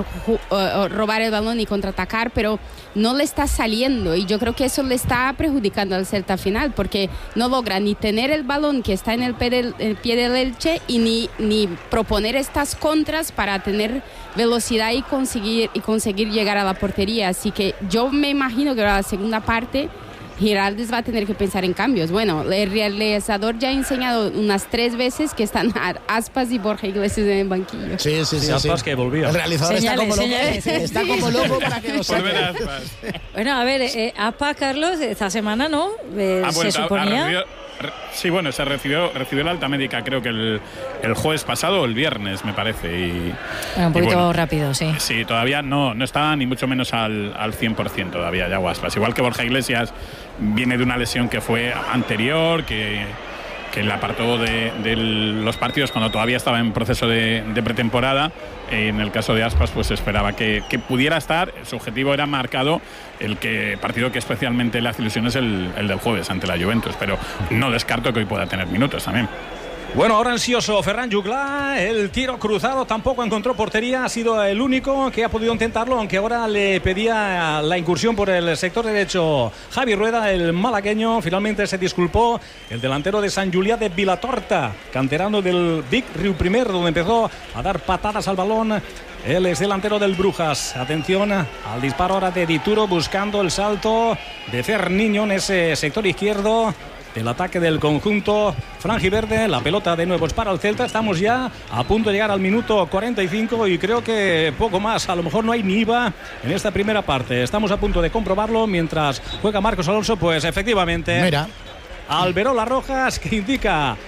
robar el balón y contraatacar, pero no le está saliendo, y yo creo que eso le está perjudicando al Celta final, porque no logra ni tener el balón que está en el pie del Elche y ni proponer estas contras para tener velocidad y conseguir llegar a la portería. Así que yo me imagino que la segunda parte Giraldez va a tener que pensar en cambios. Bueno, el realizador ya ha enseñado unas 3 veces que están Aspas y Borja Iglesias en el banquillo. Sí. Aspas que volvía. El realizador está como loco para que lo sepa. Bueno, a ver, Aspas, Carlos, esta semana, ¿no? Se suponía... Sí, bueno, se recibió la alta médica, creo que el jueves pasado o el viernes, me parece. Un poquito rápido, sí. Sí, todavía no está ni mucho menos al 100% todavía, ya Aspas. Igual que Borja Iglesias viene de una lesión que fue anterior, que le apartó de los partidos cuando todavía estaba en proceso de pretemporada. En el caso de Aspas, pues esperaba que pudiera estar. Su objetivo era marcado, partido que especialmente le hace ilusión es el del jueves ante la Juventus, pero no descarto que hoy pueda tener minutos también. Bueno, ahora ansioso Ferran Jugla, el tiro cruzado tampoco encontró portería, ha sido el único que ha podido intentarlo, aunque ahora le pedía la incursión por el sector derecho Javi Rueda, el malagueño. Finalmente se disculpó el delantero de Sant Julià de Vilatorta, canterano del Vic Riu Primer, donde empezó a dar patadas al balón. Él es delantero del Brujas. Atención al disparo ahora de Dituro, buscando el salto de Ferniño en ese sector izquierdo del ataque del conjunto franjiverde. La pelota de nuevo es para el Celta. Estamos ya a punto de llegar al minuto 45 y creo que poco más. A lo mejor no hay ni IVA en esta primera parte. Estamos a punto de comprobarlo mientras juega Marcos Alonso. Pues efectivamente, mira, Alberola Rojas, que indica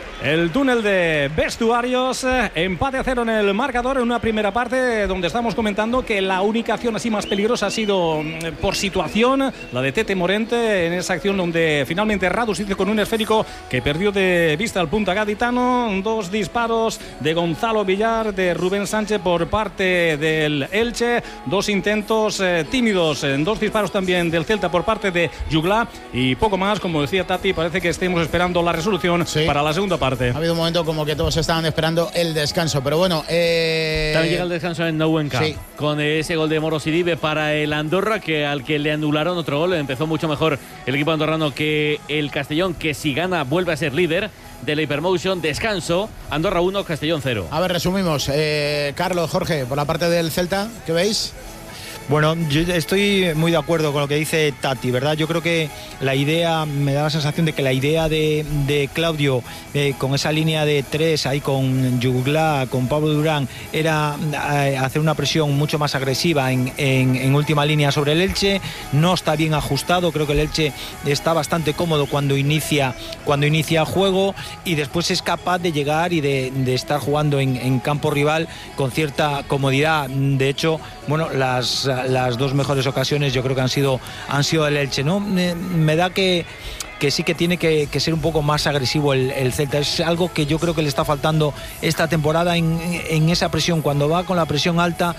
el túnel de vestuarios. Empate a 0 en el marcador en una primera parte donde estamos comentando que la única acción así más peligrosa ha sido por situación la de Tete Morente, en esa acción donde finalmente Radus hizo con un esférico que perdió de vista al punta gaditano. 2 disparos de Gonzalo Villar, de Rubén Sánchez por parte del Elche, 2 intentos tímidos, 2 disparos también del Celta por parte de Jugla y poco más. Como decía Tati, parece que estemos esperando la resolución para la segunda parte. Ha habido un momento como que todos estaban esperando el descanso, pero bueno. También llega el descanso en Nouenca, sí, con ese gol de Moro Sidibe para el Andorra, al que le anularon otro gol. Empezó mucho mejor el equipo andorrano que el Castellón, que si gana vuelve a ser líder de la Hypermotion. Descanso, Andorra 1, Castellón 0. A ver, resumimos. Carlos, Jorge, por la parte del Celta, ¿qué veis? Bueno, yo estoy muy de acuerdo con lo que dice Tati, ¿verdad? Yo creo que la idea, me da la sensación de que la idea de Claudio, con esa línea de 3, ahí con Jugla, con Pablo Durán, era hacer una presión mucho más agresiva en última línea sobre el Elche. No está bien ajustado, creo que el Elche está bastante cómodo cuando inicia el juego, y después es capaz de llegar y de estar jugando en campo rival con cierta comodidad. De hecho, bueno, las 2 mejores ocasiones yo creo que han sido del Elche, ¿no? Me da que sí que tiene que ser un poco más agresivo el Celta. Es algo que yo creo que le está faltando esta temporada en esa presión. Cuando va con la presión alta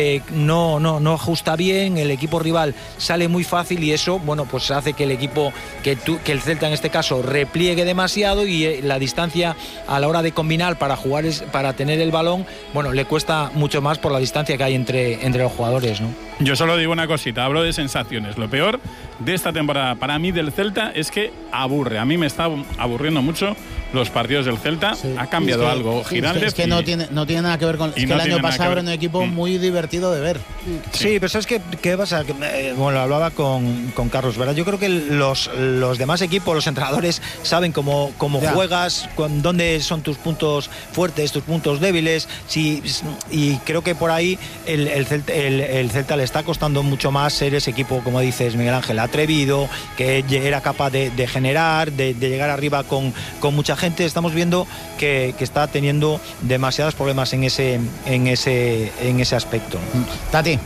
no ajusta bien, el equipo rival sale muy fácil, y eso, bueno, pues hace que el equipo, que el Celta en este caso, repliegue demasiado, y la distancia a la hora de combinar para jugar, para tener el balón, bueno, le cuesta mucho más por la distancia que hay entre los jugadores, ¿no? Yo solo digo una cosita, hablo de sensaciones. Lo peor de esta temporada para mí del Celta es que aburre. A mí me está aburriendo mucho los partidos del Celta. Sí. Ha cambiado algo Giraldez. Es que no tiene nada que ver con... Es que el año pasado era un equipo muy divertido de ver. Sí, pero ¿sabes qué pasa? Bueno, hablaba con Carlos, ¿verdad? Yo creo que los demás equipos, los entrenadores, saben cómo juegas, dónde son tus puntos fuertes, tus puntos débiles. Y creo que por ahí el Celta le está costando mucho más ser ese equipo, como dices, Miguel Ángel, atrevido, que era capaz de generar, de llegar arriba con mucha gente. Estamos viendo que está teniendo demasiados problemas en ese aspecto. Tati.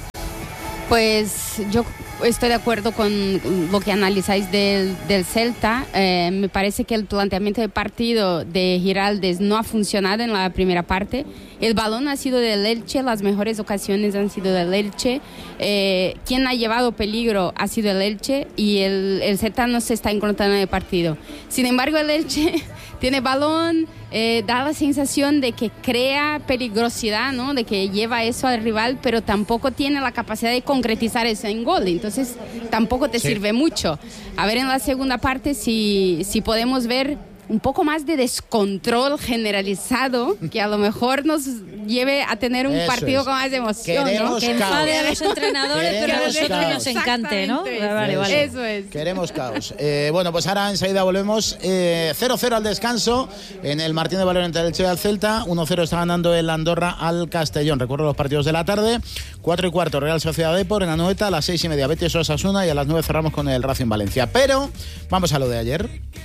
Pues yo estoy de acuerdo con lo que analizáis del Celta. Me parece que el planteamiento de partido de Giraldez no ha funcionado en la primera parte. El balón ha sido del Elche, las mejores ocasiones han sido del Elche. Quien ha llevado peligro ha sido el Elche, y el Celta no se está encontrando en el partido. Sin embargo, el Elche tiene balón, da la sensación de que crea peligrosidad, ¿no? De que lleva eso al rival, pero tampoco tiene la capacidad de concretizar eso en gol. Entonces tampoco te sirve mucho. A ver en la segunda parte si podemos ver un poco más de descontrol generalizado, que a lo mejor nos lleve a tener un partido con más emoción, ¿no? Que enfade a los entrenadores, pero a nosotros nos encante, ¿no? Vale. Eso es. Queremos caos. Bueno, pues ahora enseguida volvemos. 0-0 al descanso en el Martínez Valero entre el Elche y el Celta. 1-0 está ganando el Andorra al Castellón. Recuerdo los partidos de la tarde. 4:15 Real Sociedad Depor en Anoeta. A las 6:30 Betis Osasuna, y a las 9 cerramos con el Racing Valencia. Pero vamos a lo de ayer.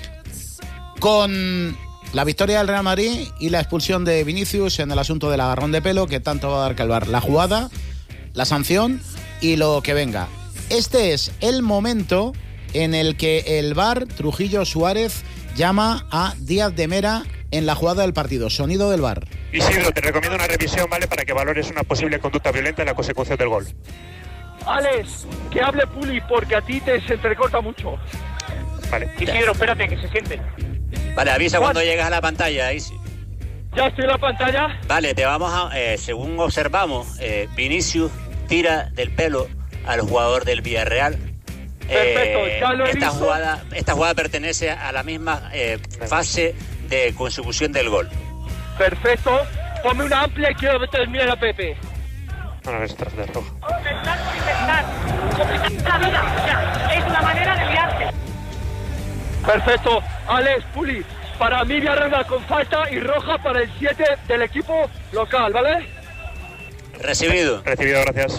Con la victoria del Real Madrid y la expulsión de Vinicius en el asunto del agarrón de pelo, que tanto va a dar que hablar. La jugada, la sanción y lo que venga. Este es el momento en el que el VAR, Trujillo Suárez, llama a Díaz de Mera en la jugada del partido. Sonido del VAR. Isidro, te recomiendo una revisión, ¿vale? Para que valores una posible conducta violenta en la consecución del gol. Alex, que hable Puli, porque a ti se entrecorta mucho. Vale. Isidro, espérate, que se siente. Vale, avisa cuando llegas a la pantalla, Isi. Ya estoy en la pantalla. Vale, te vamos a... según observamos, Vinicius tira del pelo al jugador del Villarreal. Perfecto, ya lo he esta jugada pertenece a la misma fase de consecución del gol. Perfecto. Ponme una amplia y quiero terminar a Pepe. Bueno, es tarjeta roja. Complicar la vida, o sea, es una manera de liarte. Perfecto. Alex, Puli, para mí Villarreal con falta y roja para el 7 del equipo local, ¿vale? Recibido. Recibido, gracias.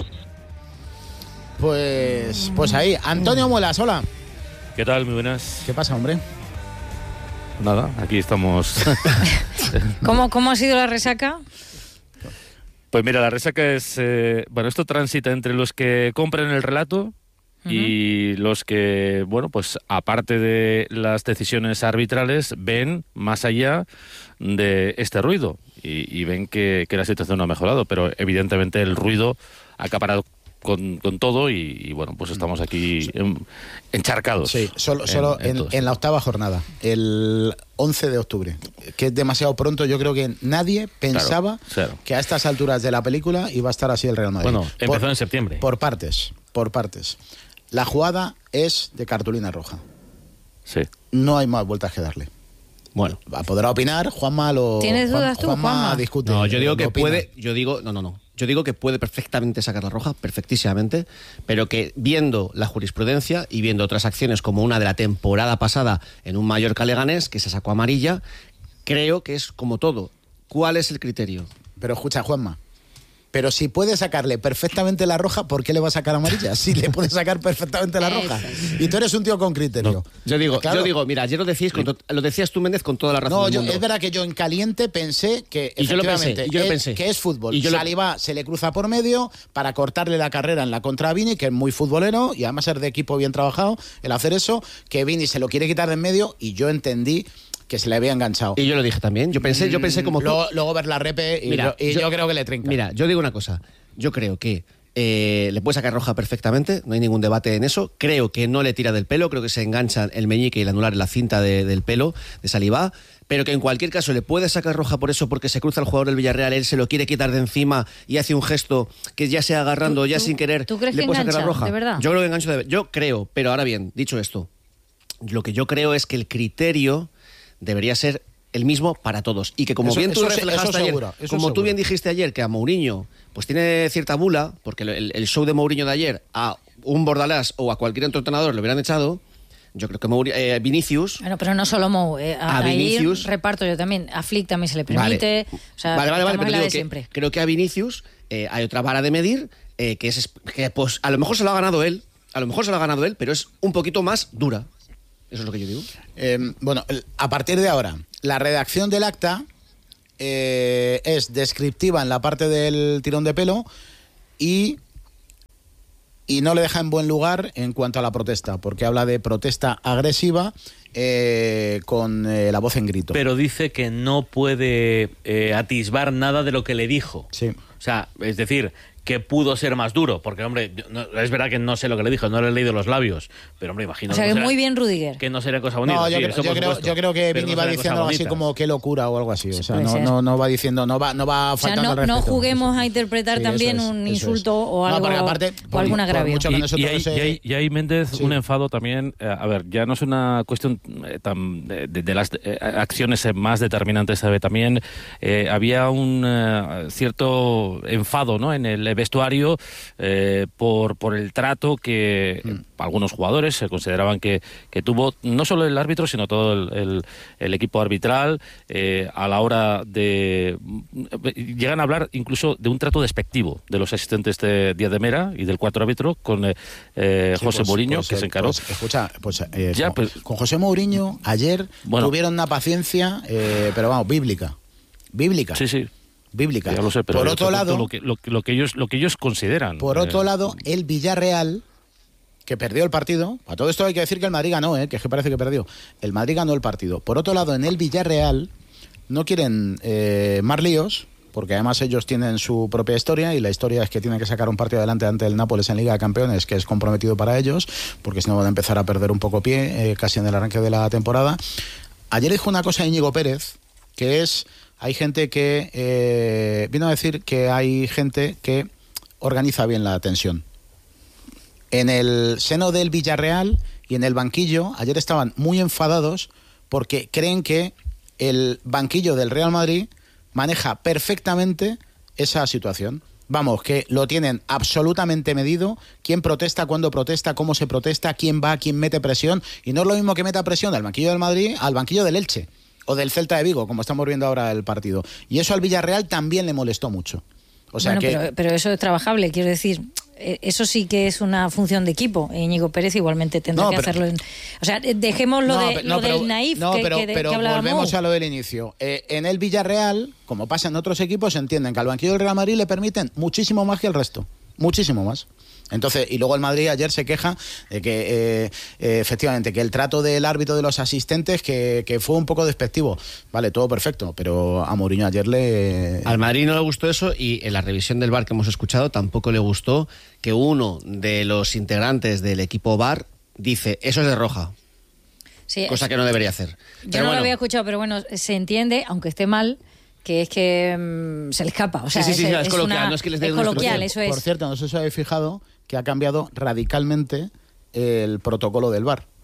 Pues ahí, Antonio Muelas, hola. ¿Qué tal? Muy buenas. ¿Qué pasa, hombre? Nada, aquí estamos. ¿Cómo ha sido la resaca? Pues mira, la resaca es... bueno, esto transita entre los que compran el relato y los que, bueno, pues aparte de las decisiones arbitrales, ven más allá de este ruido y ven que la situación no ha mejorado, pero evidentemente el ruido ha acaparado con todo y bueno, pues estamos aquí encharcados. Sí, solo en la octava jornada, el 11 de octubre, que es demasiado pronto. Yo creo que nadie pensaba que a estas alturas de la película iba a estar así el Real Madrid. Bueno, empezó en septiembre. Por partes. La jugada es de cartulina roja. Sí. No hay más vueltas que darle. Bueno, podrá opinar Juanma. ¿Tienes dudas tú, Juanma? Discute. No, yo digo que puede. Yo digo, no. Yo digo que puede perfectamente sacar la roja, perfectísimamente, pero que viendo la jurisprudencia y viendo otras acciones como una de la temporada pasada en un Mallorca-Leganés, que se sacó amarilla, creo que es como todo. ¿Cuál es el criterio? Pero escucha, Juanma, pero si puede sacarle perfectamente la roja, ¿por qué le va a sacar amarilla? Si le puede sacar perfectamente la roja. Y tú eres un tío con criterio. No. Yo digo, mira, ayer lo decías tú, Méndez, con toda la razón del mundo. Es verdad que yo en caliente pensé que efectivamente que es fútbol. Saliba se le cruza por medio para cortarle la carrera en la contra a Vini, que es muy futbolero y además es de equipo bien trabajado el hacer eso, que Vini se lo quiere quitar de en medio y yo entendí que se le había enganchado. Y yo lo dije también. Yo pensé como tú. Luego ver la repe y, yo creo que le trinca. Mira, yo digo una cosa. Yo creo que le puede sacar roja perfectamente, no hay ningún debate en eso. Creo que no le tira del pelo, creo que se enganchan el meñique y el anular en la cinta del pelo de Saliba, pero que en cualquier caso le puede sacar roja por eso, porque se cruza el jugador del Villarreal, él se lo quiere quitar de encima y hace un gesto que ya sea agarrando, ya sin querer, ¿tú crees le que puede engancha, sacar la roja. de verdad? Yo creo que engancho yo creo, pero ahora bien, dicho esto, lo que yo creo es que el criterio debería ser el mismo para todos. Y que como bien tú reflejaste ayer, como tú bien dijiste ayer, que a Mourinho pues tiene cierta bula, porque el show de Mourinho de ayer a un Bordalás o a cualquier otro entrenador lo hubieran echado, yo creo que Vinicius... Bueno, pero no solo a Vinicius reparto yo también. A Flick también se le permite. Vale, o sea, vale, pero digo creo que a Vinicius hay otra vara de medir que pues a lo mejor se lo ha ganado él, pero es un poquito más dura. Eso es lo que yo digo. Bueno, a partir de ahora, la redacción del acta es descriptiva en la parte del tirón de pelo y no le deja en buen lugar en cuanto a la protesta, porque habla de protesta agresiva con la voz en grito. Pero dice que no puede atisbar nada de lo que le dijo. Sí. O sea, es decir, que pudo ser más duro, porque, hombre, es verdad que no sé lo que le dijo, no le he leído los labios, pero, hombre, imagino... O sea, que muy bien Rudiger. Que no sería cosa bonita. No, yo creo que Vini va diciendo algo así como qué locura o algo así, o sea, no va diciendo, no va faltando al respeto. No juguemos a interpretar también un insulto o algo, aparte, o algún agravio. Y hay Méndez, un enfado también, a ver, ya no es una cuestión de las acciones más determinantes, ¿sabe? También había un cierto enfado, ¿no?, en el vestuario por el trato que algunos jugadores se consideraban que tuvo no solo el árbitro sino todo el equipo arbitral a la hora de llegan a hablar incluso de un trato despectivo de los asistentes de Díaz de Mera y del cuarto árbitro con José Mourinho, que se encaró. Con José Mourinho ayer tuvieron una paciencia pero vamos, bíblica. Sí. Bíblica. Ya lo sé, pero por otro lado, lo que ellos consideran. Por otro lado, el Villarreal, que perdió el partido, a todo esto hay que decir que el Madrid ganó, que parece que perdió. El Madrid ganó el partido. Por otro lado, en el Villarreal no quieren más líos, porque además ellos tienen su propia historia y la historia es que tienen que sacar un partido adelante ante el Nápoles en Liga de Campeones, que es comprometido para ellos, porque si no van a empezar a perder un poco pie casi en el arranque de la temporada. Ayer dijo una cosa Íñigo Pérez, que es... Hay gente que vino a decir que hay gente que organiza bien la tensión. En el seno del Villarreal y en el banquillo, ayer estaban muy enfadados porque creen que el banquillo del Real Madrid maneja perfectamente esa situación. Vamos, que lo tienen absolutamente medido, quién protesta, cuándo protesta, cómo se protesta, quién va, quién mete presión. Y no es lo mismo que meta presión del banquillo del Madrid al banquillo del Elche. O del Celta de Vigo, como estamos viendo ahora el partido. Y eso al Villarreal también le molestó mucho. O sea pero eso es trabajable, quiero decir. Eso sí que es una función de equipo. Íñigo Pérez igualmente tendrá que hacerlo. O sea, dejemos del naif que hablábamos. Volvemos a lo del inicio. En el Villarreal, como pasa en otros equipos, entienden que al banquillo del Real Madrid le permiten muchísimo más que el resto. Muchísimo más. Entonces, y luego el Madrid ayer se queja de que efectivamente que el trato del árbitro de los asistentes que fue un poco despectivo. Vale, todo perfecto, pero a Mourinho ayer al Madrid no le gustó eso y en la revisión del VAR que hemos escuchado tampoco le gustó que uno de los integrantes del equipo VAR dice, eso es de roja. Sí, cosa que no debería hacer. Yo no lo había escuchado, pero bueno, se entiende, aunque esté mal, que es que se le escapa. O sea, es coloquial, no es que les dé coloquial, eso es. Por cierto, no sé si os habéis fijado que ha cambiado radicalmente el protocolo del VAR.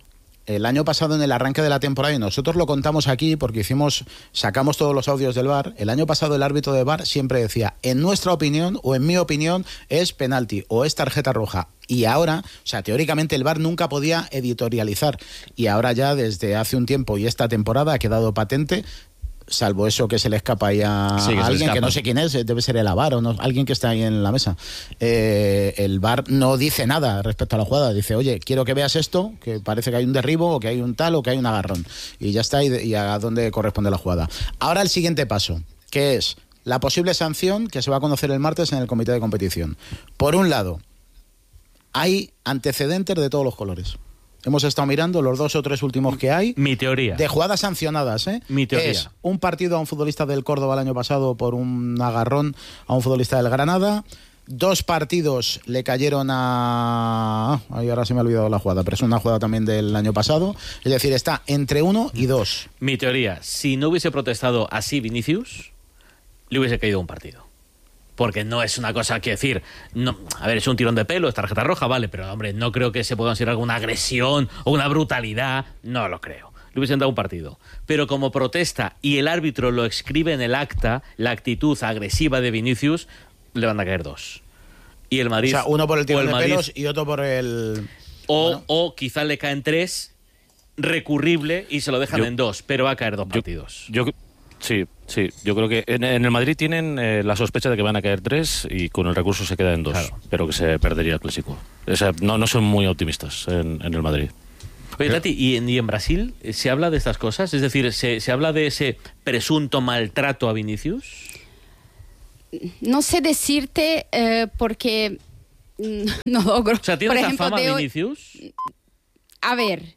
el año pasado en el arranque de la temporada, y nosotros lo contamos aquí porque sacamos todos los audios del VAR, el año pasado el árbitro de VAR siempre decía, en nuestra opinión o en mi opinión es penalti o es tarjeta roja. Y ahora, o sea, teóricamente el VAR nunca podía editorializar, y ahora ya desde hace un tiempo y esta temporada ha quedado patente, salvo eso que se le escapa ahí a alguien que no sé quién es, debe ser el VAR o no, alguien que está ahí en la mesa. El VAR no dice nada respecto a la jugada, dice, oye, quiero que veas esto, que parece que hay un derribo o que hay un tal o que hay un agarrón, y ya está, y a dónde corresponde la jugada. Ahora el siguiente paso, que es la posible sanción que se va a conocer el martes en el comité de competición. Por un lado, hay antecedentes de todos los colores. Hemos estado mirando los 2 o 3 últimos que hay. Mi teoría. De jugadas sancionadas, ¿eh? Mi teoría. Es un partido a un futbolista del Córdoba el año pasado por un agarrón a un futbolista del Granada. 2 partidos le cayeron a... Ay, ahora se me ha olvidado la jugada, pero es una jugada también del año pasado. Es decir, está entre 1 y 2. Mi teoría, si no hubiese protestado así Vinicius, le hubiese caído un partido. Porque no es una cosa que decir, no, a ver, es un tirón de pelo, es tarjeta roja, vale, pero hombre, no creo que se pueda considerar alguna agresión o una brutalidad, no lo creo. Le hubiesen dado un partido. Pero como protesta y el árbitro lo escribe en el acta, la actitud agresiva de Vinicius, le van a caer 2. Y el Madrid... O sea, uno por el tirón de pelos y otro por el... O quizá le caen 3, recurrible, y se lo dejan en 2, pero va a caer 2 partidos. Sí, yo creo que en el Madrid tienen la sospecha de que van a caer 3 y con el recurso se queda en 2, claro. Pero que se perdería el clásico. O sea, no son muy optimistas en el Madrid. Oye, Tati, ¿y en Brasil se habla de estas cosas? Es decir, ¿se habla de ese presunto maltrato a Vinicius? No sé decirte porque no logro. O sea, ¿tiene esa fama Vinicius? A ver...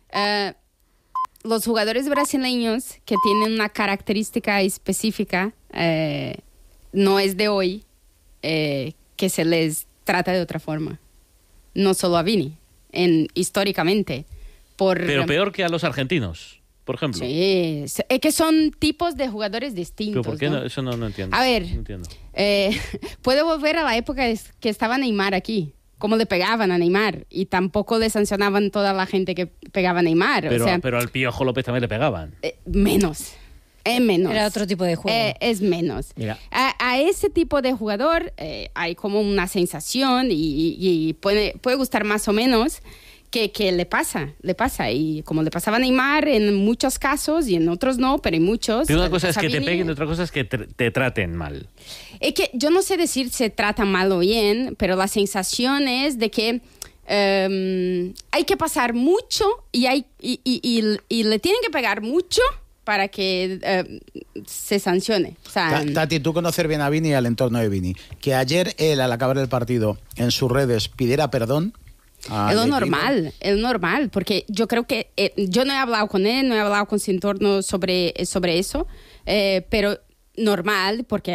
los jugadores brasileños que tienen una característica específica, no es de hoy que se les trata de otra forma. No solo a Vini, históricamente. Pero peor que a los argentinos, por ejemplo. Sí, es que son tipos de jugadores distintos. ¿Pero por qué no? Eso no entiendo. A ver, no entiendo. Puedo volver a la época que estaba Neymar aquí. Cómo le pegaban a Neymar, y tampoco le sancionaban toda la gente que pegaba a Neymar. Pero al Piojo López también le pegaban. Menos. Menos. Era otro tipo de juego. Es menos. Mira. A ese tipo de jugador hay como una sensación y puede gustar más o menos que le pasa. Y como le pasaba a Neymar en muchos casos y en otros no, pero en muchos. Pero una cosa es que te peguen y otra cosa es que te traten mal. Es que yo no sé decir se trata mal o bien, pero la sensación es de que hay que pasar mucho y le tienen que pegar mucho para que se sancione. O sea, Tati, tú conocer bien a Vini y al entorno de Vini. Que ayer él, al acabar el partido, en sus redes pidiera perdón. Es lo normal, porque yo creo que yo no he hablado con él, no he hablado con su entorno sobre eso, pero normal, porque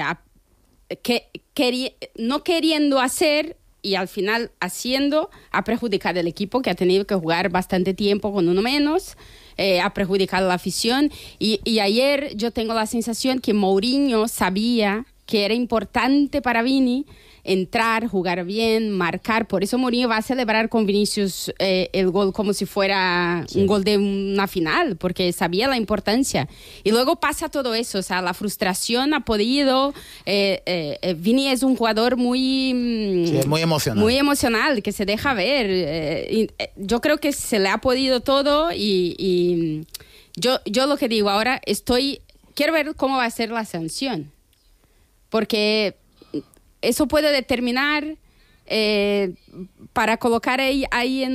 no queriendo hacer y al final haciendo, ha perjudicado al equipo, que ha tenido que jugar bastante tiempo con uno menos, ha perjudicado a la afición, y ayer yo tengo la sensación que Mourinho sabía que era importante para Vini entrar, jugar bien, marcar. Por eso Mourinho va a celebrar con Vinicius el gol como si fuera un gol de una final, porque sabía la importancia. Y luego pasa todo eso, o sea, la frustración ha podido... Vini es un jugador muy emocional. Muy emocional, que se deja ver. Yo creo que se le ha podido todo y yo lo que digo ahora, quiero ver cómo va a ser la sanción. Porque... eso puede determinar para colocar ahí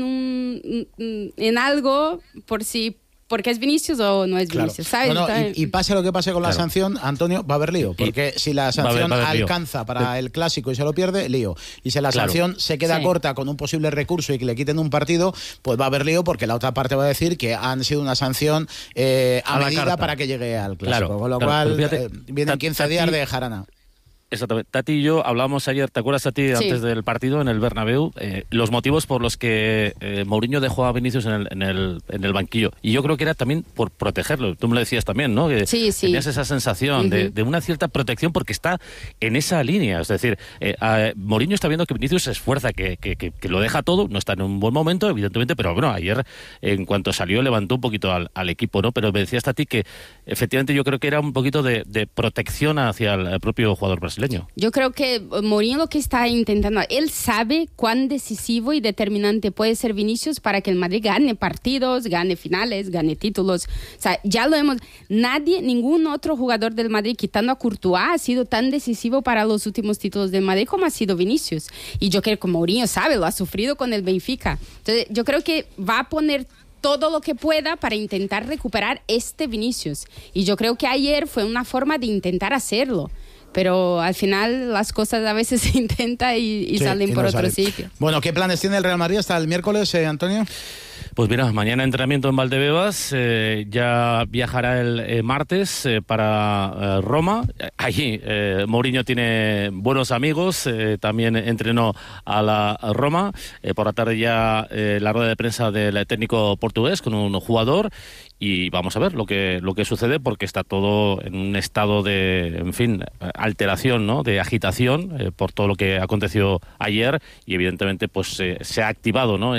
en algo porque es Vinicius o no es Vinicius, ¿sabes? Y pase lo que pase con la sanción, Antonio, va a haber lío, porque si la sanción alcanza para el clásico y se lo pierde, lío. Y si la sanción se queda corta con un posible recurso y que le quiten un partido, pues va a haber lío, porque la otra parte va a decir que han sido una sanción a medida para que llegue al clásico. Con lo cual, vienen 15 días de jarana. Exactamente. Tati y yo hablábamos ayer, ¿te acuerdas a ti, antes del partido en el Bernabéu, los motivos por los que Mourinho dejó a Vinicius en el banquillo? Y yo creo que era también por protegerlo. Tú me lo decías también, ¿no? Que tenías esa sensación de una cierta protección porque está en esa línea. Es decir, Mourinho está viendo que Vinicius se esfuerza, que lo deja todo, no está en un buen momento, evidentemente, pero bueno, ayer en cuanto salió levantó un poquito al equipo, ¿no? Pero me decías a ti que efectivamente yo creo que era un poquito de protección hacia el propio jugador brasileño. Yo creo que Mourinho lo que está intentando, él sabe cuán decisivo y determinante puede ser Vinicius para que el Madrid gane partidos, gane finales, gane títulos. O sea, ya lo hemos... ningún otro jugador del Madrid, quitando a Courtois, ha sido tan decisivo para los últimos títulos del Madrid como ha sido Vinicius. Y yo creo que Mourinho sabe, lo ha sufrido con el Benfica. Entonces, yo creo que va a poner todo lo que pueda para intentar recuperar este Vinicius. Y yo creo que ayer fue una forma de intentar hacerlo. Pero al final las cosas a veces se intentan y salen por otro sitio. Bueno, ¿qué planes tiene el Real Madrid hasta el miércoles, Antonio? Pues mira, mañana entrenamiento en Valdebebas, ya viajará el martes para Roma. Allí Mourinho tiene buenos amigos, también entrenó a la Roma. Por la tarde ya la rueda de prensa del técnico portugués con un jugador. Y vamos a ver lo que sucede, porque está todo en un estado de, en fin, alteración, ¿no? De agitación por todo lo que aconteció ayer, y evidentemente pues se ha activado, ¿no?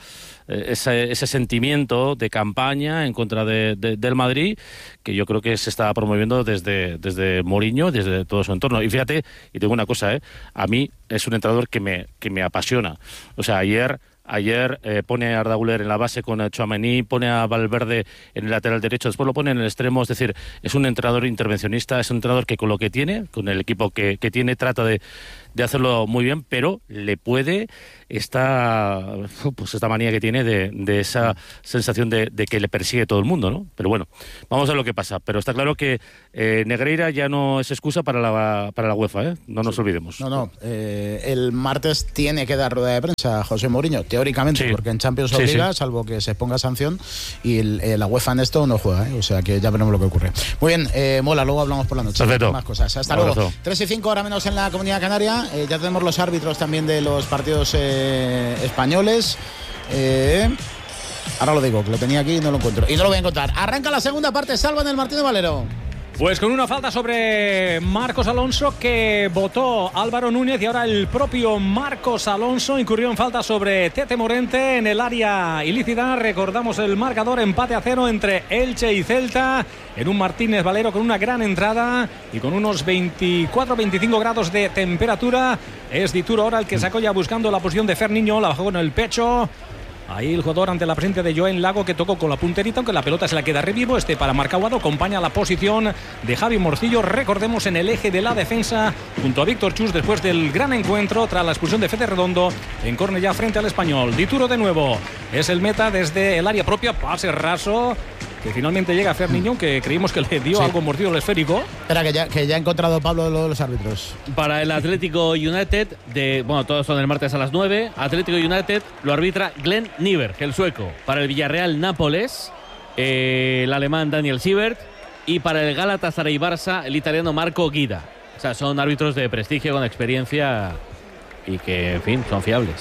Ese sentimiento de campaña en contra del Madrid, que yo creo que se está promoviendo desde Mourinho, desde todo su entorno. Y fíjate, y tengo una cosa, a mí es un entrenador que me apasiona. O sea, Ayer pone a Arda Güler en la base con Tchouaméni, pone a Valverde en el lateral derecho, después lo pone en el extremo. Es decir, es un entrenador intervencionista, es un entrenador que con lo que tiene, con el equipo que tiene, trata de hacerlo muy bien, pero le puede esta manía que tiene de esa sensación de que le persigue todo el mundo, ¿no? Pero bueno, vamos a ver lo que pasa. Pero está claro que Negreira ya no es excusa para la UEFA, no nos olvidemos. No, el martes tiene que dar rueda de prensa José Mourinho, teóricamente, porque en Champions obliga, salvo que se ponga sanción, y la UEFA en esto no juega, o sea que ya veremos lo que ocurre. Muy bien, mola, luego hablamos por la noche. Perfecto. Más cosas. Hasta luego. 3:05, hora menos en la Comunidad Canaria. Ya tenemos los árbitros también de los partidos españoles. Ahora lo digo, que lo tenía aquí y no lo encuentro. Y no lo voy a encontrar. Arranca la segunda parte, Salva en el Martínez Valero. Pues con una falta sobre Marcos Alonso que votó Álvaro Núñez, y ahora el propio Marcos Alonso incurrió en falta sobre Tete Morente en el área ilícita. Recordamos el marcador, empate a 0 entre Elche y Celta en un Martínez Valero con una gran entrada y con unos 24-25 grados de temperatura. Es Dituro ahora el que sacó ya buscando la posición de Ferniño, la bajó con el pecho. Ahí el jugador ante la presencia de Joen Lago, que tocó con la punterita, aunque la pelota se la queda revivo. Para Marcahuado acompaña la posición de Javi Morcillo, recordemos, en el eje de la defensa junto a Víctor Chus, después del gran encuentro tras la expulsión de Fede Redondo en córner ya frente al Español. Dituro de nuevo, es el meta desde el área propia, pase raso que finalmente llega a Ferniño, que creímos que le dio algo mordido el esférico. Espera, que ya ha encontrado Pablo los árbitros. Para el Atlético United, todos son el martes a las 9. Atlético United lo arbitra Glenn Nieberg, el sueco. Para el Villarreal Nápoles, el alemán Daniel Siebert. Y para el Galatasaray Barça, el italiano Marco Guida. O sea, son árbitros de prestigio, con experiencia y que, en fin, son fiables.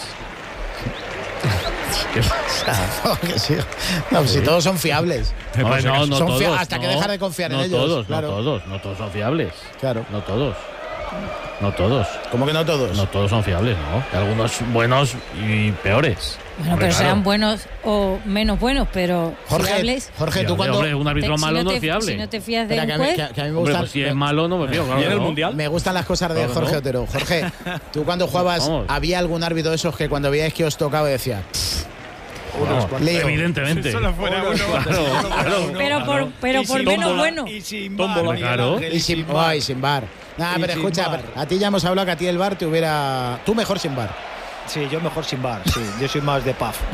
¿Qué pasa? No, si todos son fiables. No todos. Hasta que dejar de confiar en ellos. No todos son fiables. Claro. No todos. ¿Cómo que no todos? No todos son fiables, ¿no? Hay algunos buenos y peores. Bueno, pero sean buenos o menos buenos, pero fiables. Jorge, tú cuando... un árbitro malo no es fiable. Si no te fías de un juez... Que a mí me gusta, pues si es malo no me fío. ¿Y en el Mundial? Me gustan las cosas de Jorge Otero. Jorge, tú cuando jugabas, ¿había algún árbitro de esos que cuando veíais que os tocaba decía... Evidentemente. Solo fuera uno. Claro. Pero por menos bueno. Y sin bar. Claro. Y sin bar. Pero escucha, a ti ya hemos hablado que a ti el bar te hubiera... Tú mejor sin bar. Sí, yo mejor sin bar, sí. Yo soy más de pub.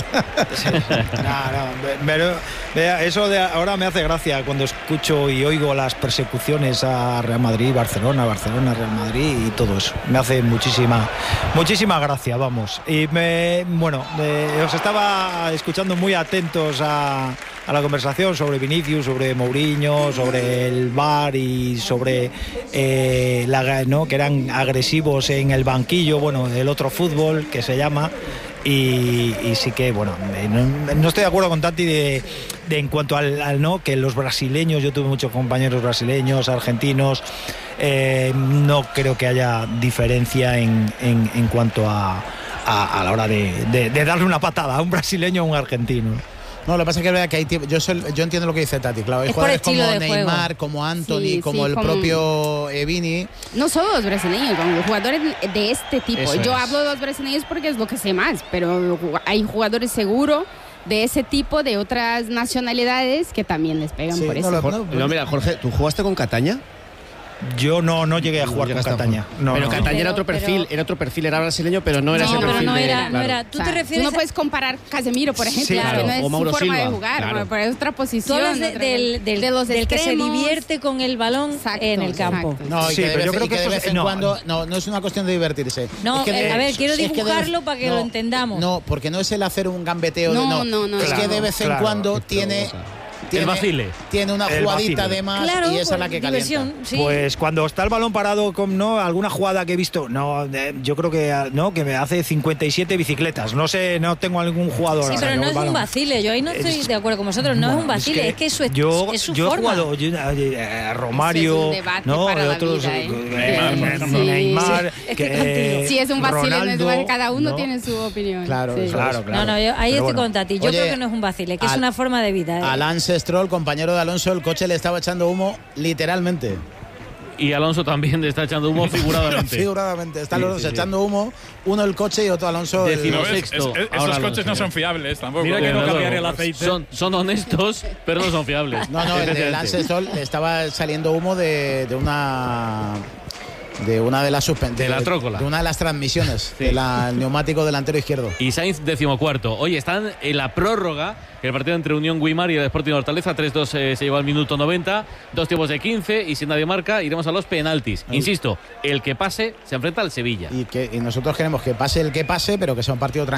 Eso de ahora me hace gracia cuando escucho y oigo las persecuciones a Real Madrid, Barcelona, Real Madrid y todo eso. Me hace muchísima gracia, vamos. Y os estaba escuchando muy atentos a a la conversación sobre Vinicius, sobre Mourinho, sobre el VAR y sobre ¿no? que eran agresivos en el banquillo, bueno, el otro fútbol que se llama. Y sí que, bueno, no estoy de acuerdo con Tati de en cuanto al no, que los brasileños, yo tuve muchos compañeros brasileños, argentinos, no creo que haya diferencia en cuanto a la hora de darle una patada a un brasileño o a un argentino. No, lo que pasa es que es verdad que hay yo entiendo lo que dice Tati, claro. Hay jugadores como Neymar, como Anthony, como el propio Vini. No solo los brasileños, como jugadores de este tipo. Yo hablo de los brasileños porque es lo que sé más, pero hay jugadores seguro de ese tipo, de otras nacionalidades, que también les pegan por eso. No, mira, Jorge, ¿tú jugaste con Cataña? Yo no llegué a jugar con Cataña. Pero Cataña era otro perfil, era brasileño, pero no era ese perfil. No era. ¿Tú te refieres? Tú no puedes comparar Casemiro, por ejemplo, claro, que no es o Mauro su forma Silva, de jugar, claro. pero es otra posición. Tú hablas del que se divierte con el balón en el campo. No, sí, pero yo creo que de vez en cuando no es una cuestión de divertirse. No, a ver, quiero dibujarlo para que lo entendamos. No, porque no es el hacer un gambeteo. No. Es que de vez en cuando tiene una jugadita de más, y esa es la que calienta. Sí. Pues cuando está el balón parado con alguna jugada que he visto, yo creo que me hace 57 bicicletas. No sé, no tengo algún jugador. Sí, pero no es un vacile. Yo ahí no estoy de acuerdo con vosotros. No es un vacile, es que eso es su yo forma. He jugado Romario, ¿no? Otros Neymar. Sí, es un vacile. Cada uno tiene su opinión. Claro. No, ahí estoy con Tati. Yo creo que no es un vacile, que es una forma de vida. Lance Stroll, compañero de Alonso, el coche le estaba echando humo literalmente. Y Alonso también le está echando humo figuradamente. Están los dos echando humo, uno el coche y otro Alonso. Esos coches no son fiables tampoco. Mira que no cambiar el aceite. Son honestos, pero no son fiables. No, el de Lance Stroll le estaba saliendo humo de una de las de la trócola. De una de las transmisiones, del neumático delantero izquierdo. Y Sainz 14º. Oye, están en la prórroga, el partido entre Unión Guimar y el Sporting Hortaleza. 3-2 se llevó al minuto 90, 2 tiempos de 15, y si nadie marca, iremos a los penaltis. Insisto, el que pase se enfrenta al Sevilla. Y nosotros queremos que pase el que pase, pero que sea un partido tranquilo.